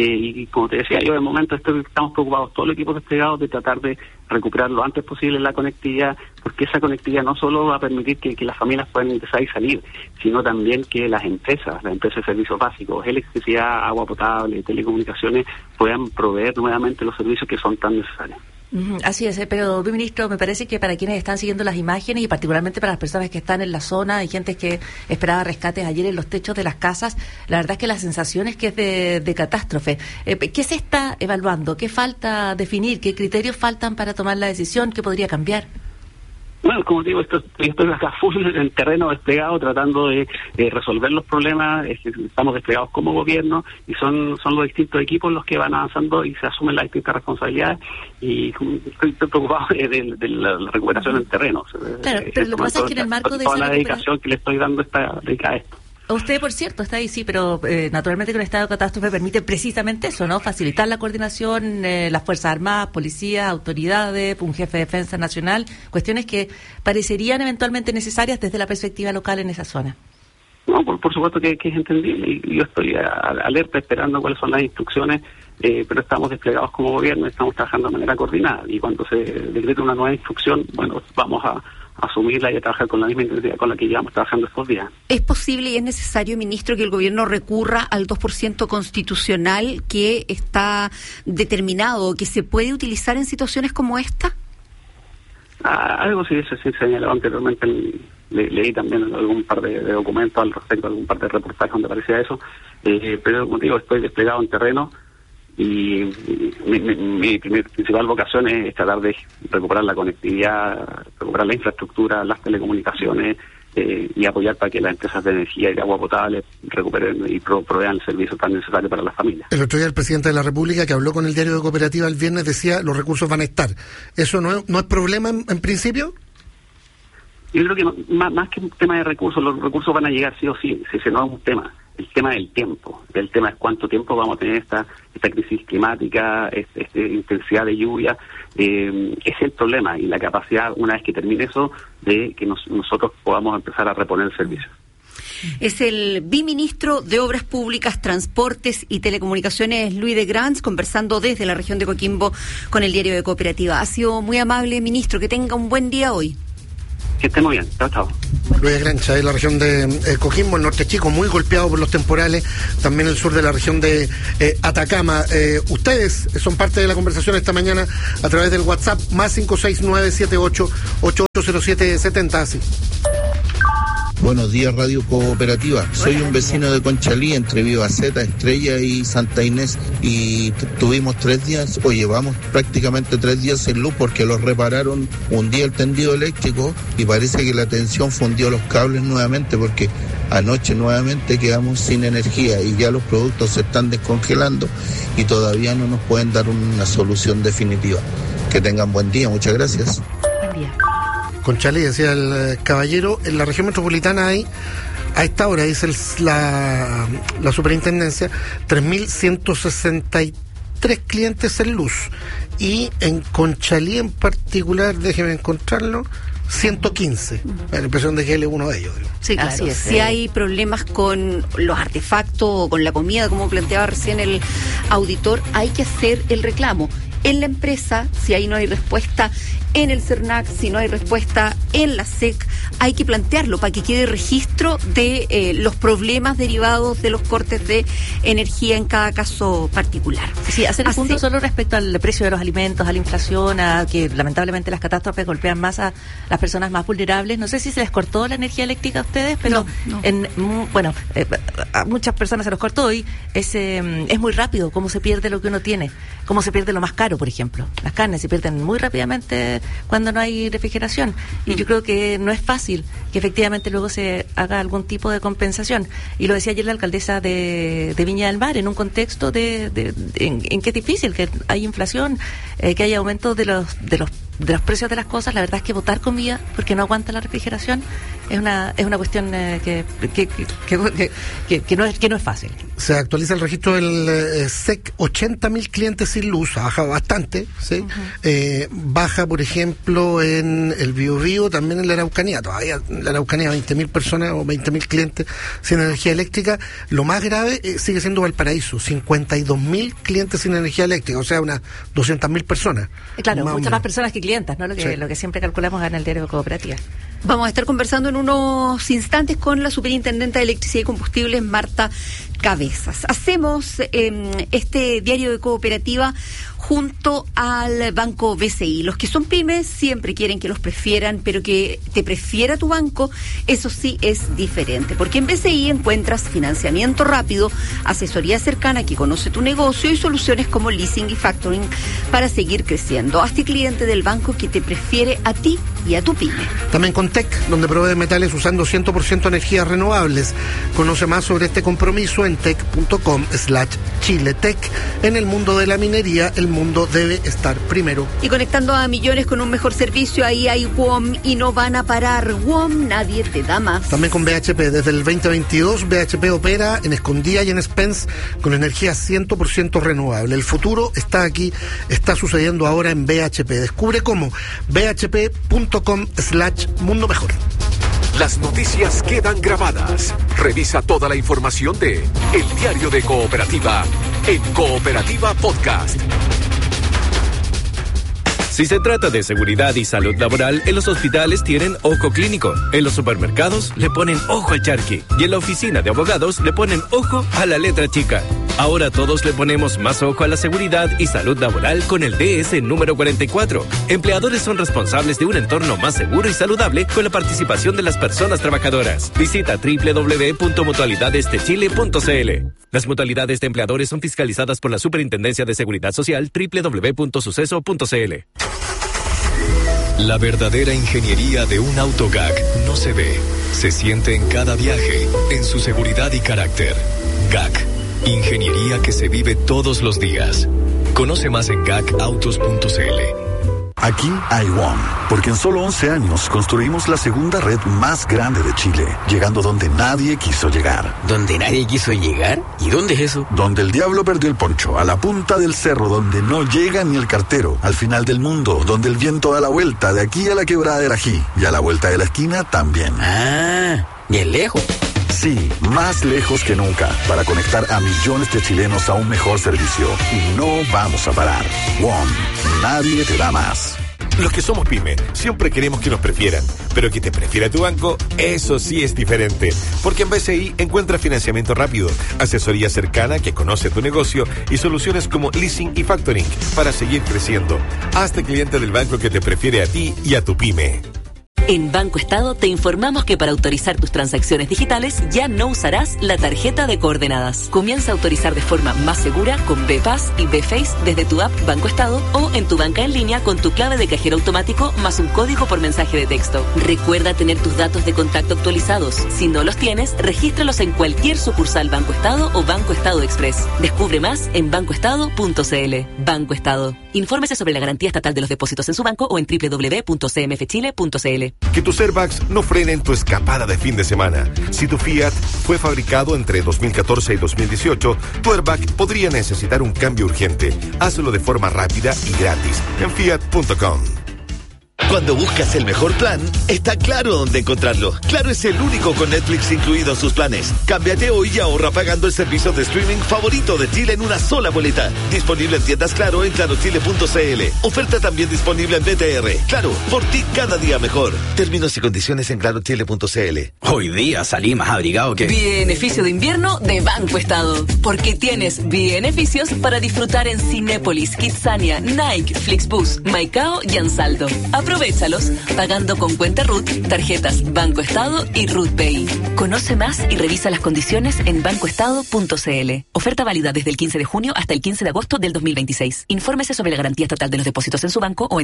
Y como te decía yo, en el momento estamos preocupados, todo el equipo desplegado, de tratar de recuperar lo antes posible la conectividad, porque esa conectividad no solo va a permitir que las familias puedan ingresar y salir, sino también que las empresas de servicios básicos, electricidad, agua potable, telecomunicaciones, puedan proveer nuevamente los servicios que son tan necesarios. Así es, pero ministro, me parece que para quienes están siguiendo las imágenes y particularmente para las personas que están en la zona, hay gente que esperaba rescates ayer en los techos de las casas, la verdad es que la sensación es que es de catástrofe. ¿Qué se está evaluando? ¿Qué falta definir? ¿Qué criterios faltan para tomar la decisión? ¿Qué podría cambiar? Bueno, como digo, estoy acá full en terreno desplegado tratando de resolver los problemas. Estamos desplegados como gobierno y son los distintos equipos los que van avanzando y se asumen las distintas responsabilidades y estoy preocupado de la recuperación en terreno. Claro, pero lo que pasa es que en el marco de toda la dedicación que le estoy dando está dedicada a esto. Usted, por cierto, está ahí, sí, pero naturalmente con el estado de catástrofe permite precisamente eso, ¿no? Facilitar la coordinación, las Fuerzas Armadas, policías, autoridades, un jefe de defensa nacional, cuestiones que parecerían eventualmente necesarias desde la perspectiva local en esa zona. No, por supuesto que es entendible y yo estoy alerta esperando cuáles son las instrucciones, pero estamos desplegados como gobierno, estamos trabajando de manera coordinada y cuando se decrete una nueva instrucción, bueno, vamos a asumirla y a trabajar con la misma intensidad con la que llevamos trabajando estos días. ¿Es posible y es necesario, ministro, que el gobierno recurra al 2% constitucional que está determinado, que se puede utilizar en situaciones como esta? Algo sí se señalaba anteriormente, leí también algún par de documentos al respecto, algún par de reportajes donde aparecía eso, pero como digo, estoy desplegado en terreno y mi principal vocación es tratar de recuperar la conectividad, recuperar la infraestructura, las telecomunicaciones y apoyar para que las empresas de energía y de agua potable recuperen y provean el servicio tan necesario para las familias. El otro día el presidente de la República, que habló con el diario de Cooperativa el viernes, decía los recursos van a estar. ¿Eso no es problema en principio? Yo creo que más que un tema de recursos, los recursos van a llegar sí o sí, si ese no es un tema. El tema del tiempo. El tema es cuánto tiempo vamos a tener esta crisis climática, esta intensidad de lluvia. Es el problema, y la capacidad, una vez que termine eso, de que nosotros podamos empezar a reponer el servicio. Es el viceministro de Obras Públicas, Transportes y Telecomunicaciones, Luis de Grans, conversando desde la región de Coquimbo con el diario de Cooperativa. Ha sido muy amable, ministro. Que tenga un buen día hoy. Que esté muy bien. Chao, chao. Luis de Grancha, de la región de Coquimbo, el norte chico, muy golpeado por los temporales, también el sur de la región de Atacama. Ustedes son parte de la conversación esta mañana a través del WhatsApp, más 56978880770, así. Buenos días, Radio Cooperativa. Soy un vecino de Conchalí, entre Vivaceta, Estrella y Santa Inés, y tuvimos 3 días, o llevamos prácticamente 3 días sin luz porque los repararon un día el tendido eléctrico y parece que la tensión fundió los cables nuevamente, porque anoche nuevamente quedamos sin energía y ya los productos se están descongelando y todavía no nos pueden dar una solución definitiva. Que tengan buen día, muchas gracias. Buen día. Conchalí, decía el caballero, en la región metropolitana hay, a esta hora, dice la superintendencia, 3.163 clientes en luz. Y en Conchalí en particular, déjeme encontrarlo, 115. La impresión de que él es uno de ellos. Digo. Sí, claro. Así es. Si hay problemas con los artefactos o con la comida, como planteaba recién el auditor, hay que hacer el reclamo en la empresa. Si ahí no hay respuesta en el CERNAC, si no hay respuesta en la SEC, hay que plantearlo para que quede registro de los problemas derivados de los cortes de energía en cada caso particular. Sí, hacer el punto solo respecto al precio de los alimentos, a la inflación, a que lamentablemente las catástrofes golpean más a las personas más vulnerables. No sé si se les cortó la energía eléctrica a ustedes, pero a muchas personas se los cortó y es muy rápido cómo se pierde lo que uno tiene, cómo se pierde lo más caro, por ejemplo. Las carnes se pierden muy rápidamente cuando no hay refrigeración, y yo creo que no es fácil que efectivamente luego se haga algún tipo de compensación, y lo decía ayer la alcaldesa de Viña del Mar, en un contexto en que es difícil, que hay inflación, que hay aumento de los precios de las cosas. La verdad es que botar comida porque no aguanta la refrigeración es una cuestión que no es fácil. Se actualiza el registro del SEC, 80.000 clientes sin luz, ha bajado bastante, ¿sí? Baja, por ejemplo, en el Biobío, también en la Araucanía, todavía en la Araucanía 20.000 personas o 20.000 clientes sin energía eléctrica. Lo más grave sigue siendo Valparaíso, 52.000 clientes sin energía eléctrica, o sea, unas 200.000 personas. Claro, muchas más personas que clientas, ¿no? Lo que siempre calculamos en el diario de Cooperativa. Vamos a estar conversando en unos instantes con la superintendenta de Electricidad y Combustibles, Marta Cabezas. Hacemos este diario de Cooperativa junto al Banco BCI. Los que son pymes siempre quieren que los prefieran, pero que te prefiera tu banco, eso sí es diferente, porque en BCI encuentras financiamiento rápido, asesoría cercana que conoce tu negocio y soluciones como leasing y factoring para seguir creciendo. Hazte cliente del banco que te prefiere a ti y a tu pyme. También con TEC, donde provee metales usando 100% energías renovables. Conoce más sobre este compromiso en tec.com/chiletec. En el mundo de la minería, el mundo debe estar primero. Y conectando a millones con un mejor servicio, ahí hay WOM y no van a parar. WOM, nadie te da más. También con BHP, desde el 2022, BHP opera en Escondida y en Spence con energía 100% renovable. El futuro está aquí, está sucediendo ahora en BHP. Descubre cómo. bhp.com/mundo mejor. Las noticias quedan grabadas. Revisa toda la información de El Diario de Cooperativa en Cooperativa Podcast. Si se trata de seguridad y salud laboral, en los hospitales tienen ojo clínico, en los supermercados le ponen ojo al charqui y en la oficina de abogados le ponen ojo a la letra chica. Ahora todos le ponemos más ojo a la seguridad y salud laboral con el DS número 44. Empleadores son responsables de un entorno más seguro y saludable con la participación de las personas trabajadoras. Visita www.mutualidadesdechile.cl. Las mutualidades de empleadores son fiscalizadas por la Superintendencia de Seguridad Social, www.suceso.cl. La verdadera ingeniería de un auto GAC no se ve, se siente en cada viaje, en su seguridad y carácter. GAC, ingeniería que se vive todos los días. Conoce más en gacautos.cl. Aquí hay WOM, porque en solo 11 años construimos la segunda red más grande de Chile, llegando donde nadie quiso llegar. ¿Donde nadie quiso llegar? ¿Y dónde es eso? Donde el diablo perdió el poncho, a la punta del cerro, donde no llega ni el cartero, al final del mundo, donde el viento da la vuelta, de aquí a la quebrada del Ají, y a la vuelta de la esquina también. Ah, bien lejos. Sí, más lejos que nunca, para conectar a millones de chilenos a un mejor servicio. Y no vamos a parar. WOM, nadie te da más. Los que somos pyme, siempre queremos que nos prefieran, pero que te prefiera tu banco, eso sí es diferente. Porque en BCI encuentras financiamiento rápido, asesoría cercana que conoce tu negocio y soluciones como leasing y factoring para seguir creciendo. Hazte cliente del banco que te prefiere a ti y a tu pyme. En Banco Estado te informamos que para autorizar tus transacciones digitales ya no usarás la tarjeta de coordenadas. Comienza a autorizar de forma más segura con BPass y BFace desde tu app Banco Estado o en tu banca en línea con tu clave de cajero automático más un código por mensaje de texto. Recuerda tener tus datos de contacto actualizados. Si no los tienes, regístralos en cualquier sucursal Banco Estado o Banco Estado Express. Descubre más en bancoestado.cl. Banco Estado. Infórmese sobre la garantía estatal de los depósitos en su banco o en www.cmfchile.cl. Que tus airbags no frenen tu escapada de fin de semana. Si tu Fiat fue fabricado entre 2014 y 2018, tu airbag podría necesitar un cambio urgente. Hazlo de forma rápida y gratis en fiat.com. Cuando buscas el mejor plan, está Claro dónde encontrarlo. Claro es el único con Netflix incluido en sus planes. Cámbiate hoy y ahorra pagando el servicio de streaming favorito de Chile en una sola boleta. Disponible en tiendas Claro en clarochile.cl. Oferta también disponible en BTR. Claro, por ti cada día mejor. Términos y condiciones en clarochile.cl. Hoy día salí más abrigado que... Beneficio de invierno de Banco Estado. Porque tienes beneficios para disfrutar en Cinépolis, Kidzania, Nike, Flixbus, Maicao y Ansaldo. Aprovéchalos pagando con cuenta RUT, tarjetas Banco Estado y RUT Pay. Conoce más y revisa las condiciones en bancoestado.cl. Oferta válida desde el 15 de junio hasta el 15 de agosto del 2026. Infórmese sobre la garantía estatal de los depósitos en su banco o en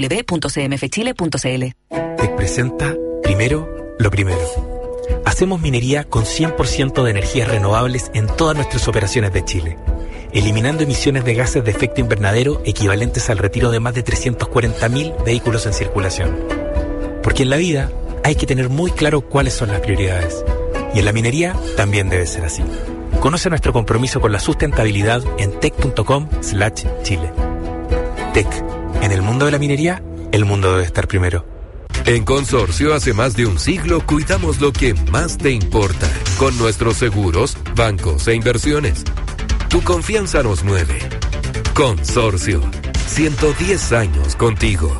www.cmfchile.cl. Te presenta primero lo primero. Hacemos minería con 100% de energías renovables en todas nuestras operaciones de Chile, eliminando emisiones de gases de efecto invernadero equivalentes al retiro de más de 340.000 vehículos en circulación. Porque en la vida hay que tener muy claro cuáles son las prioridades. Y en la minería también debe ser así. Conoce nuestro compromiso con la sustentabilidad en tec.com/Chile. Tec. En el mundo de la minería, el mundo debe estar primero. En Consorcio, hace más de un siglo, cuidamos lo que más te importa con nuestros seguros, bancos e inversiones. Tu confianza nos mueve. Consorcio, 110 años contigo.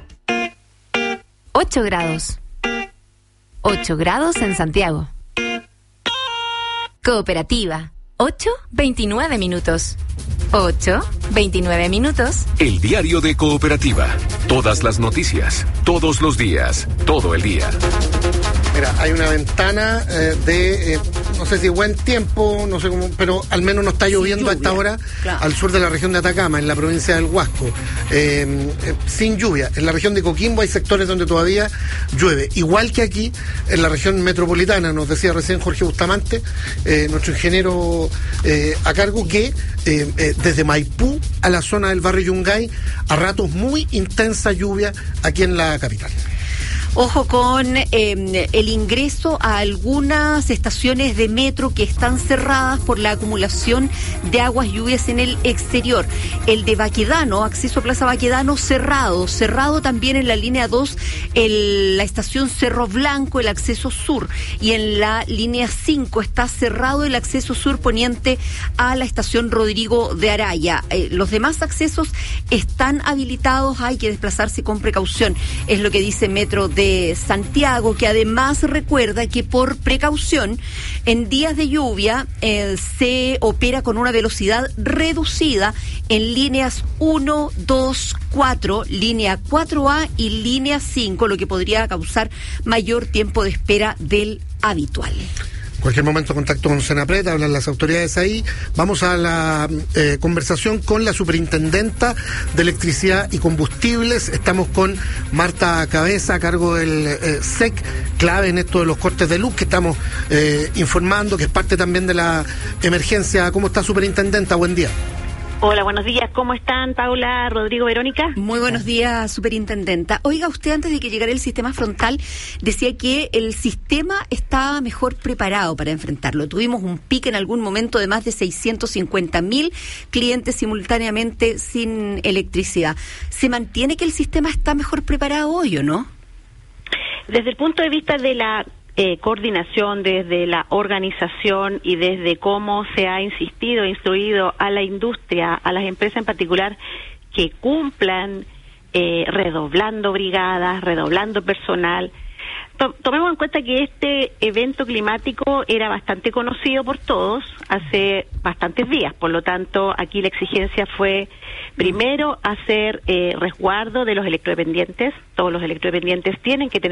8 grados. 8 grados en Santiago. Cooperativa. 8:29 minutos. 8:29 minutos. El diario de Cooperativa. Todas las noticias, todos los días, todo el día. Mira, hay una ventana no sé si buen tiempo, no sé cómo, pero al menos no está lloviendo a esta hora, claro, al sur de la región de Atacama, en la provincia del Huasco. Sin lluvia. En la región de Coquimbo hay sectores donde todavía llueve. Igual que aquí, en la región metropolitana, nos decía recién Jorge Bustamante, nuestro ingeniero a cargo, que desde Maipú a la zona del barrio Yungay, a ratos muy intensa lluvia aquí en la capital. Ojo con el ingreso a algunas estaciones de metro que están cerradas por la acumulación de aguas lluvias en el exterior. El de Baquedano, acceso a Plaza Baquedano, cerrado también en la línea 2, la estación Cerro Blanco, el acceso sur, y en la línea 5 está cerrado el acceso sur poniente a la estación Rodrigo de Araya. Los demás accesos están habilitados, hay que desplazarse con precaución, es lo que dice Metro de Santiago, que además recuerda que por precaución en días de lluvia se opera con una velocidad reducida en líneas 1, 2, 4, línea 4A y línea 5, lo que podría causar mayor tiempo de espera del habitual. En cualquier momento contacto con Senapred, hablan las autoridades ahí. Vamos a la conversación con la superintendenta de Electricidad y Combustibles. Estamos con Marta Cabeza, a cargo del SEC, clave en esto de los cortes de luz que estamos informando, que es parte también de la emergencia. ¿Cómo está, superintendenta? Buen día. Hola, buenos días. ¿Cómo están, Paula, Rodrigo, Verónica? Muy buenos días, superintendenta. Oiga, usted antes de que llegara el sistema frontal decía que el sistema estaba mejor preparado para enfrentarlo. Tuvimos un pico en algún momento de más de 650.000 clientes simultáneamente sin electricidad. ¿Se mantiene que el sistema está mejor preparado hoy o no? Desde el punto de vista de la coordinación, desde la organización y desde cómo se ha insistido e instruido a la industria, a las empresas en particular, que cumplan redoblando brigadas, redoblando personal. Tomemos en cuenta que este evento climático era bastante conocido por todos hace bastantes días, por lo tanto aquí la exigencia fue primero hacer resguardo de los electrodependientes. Todos los electrodependientes tienen que tener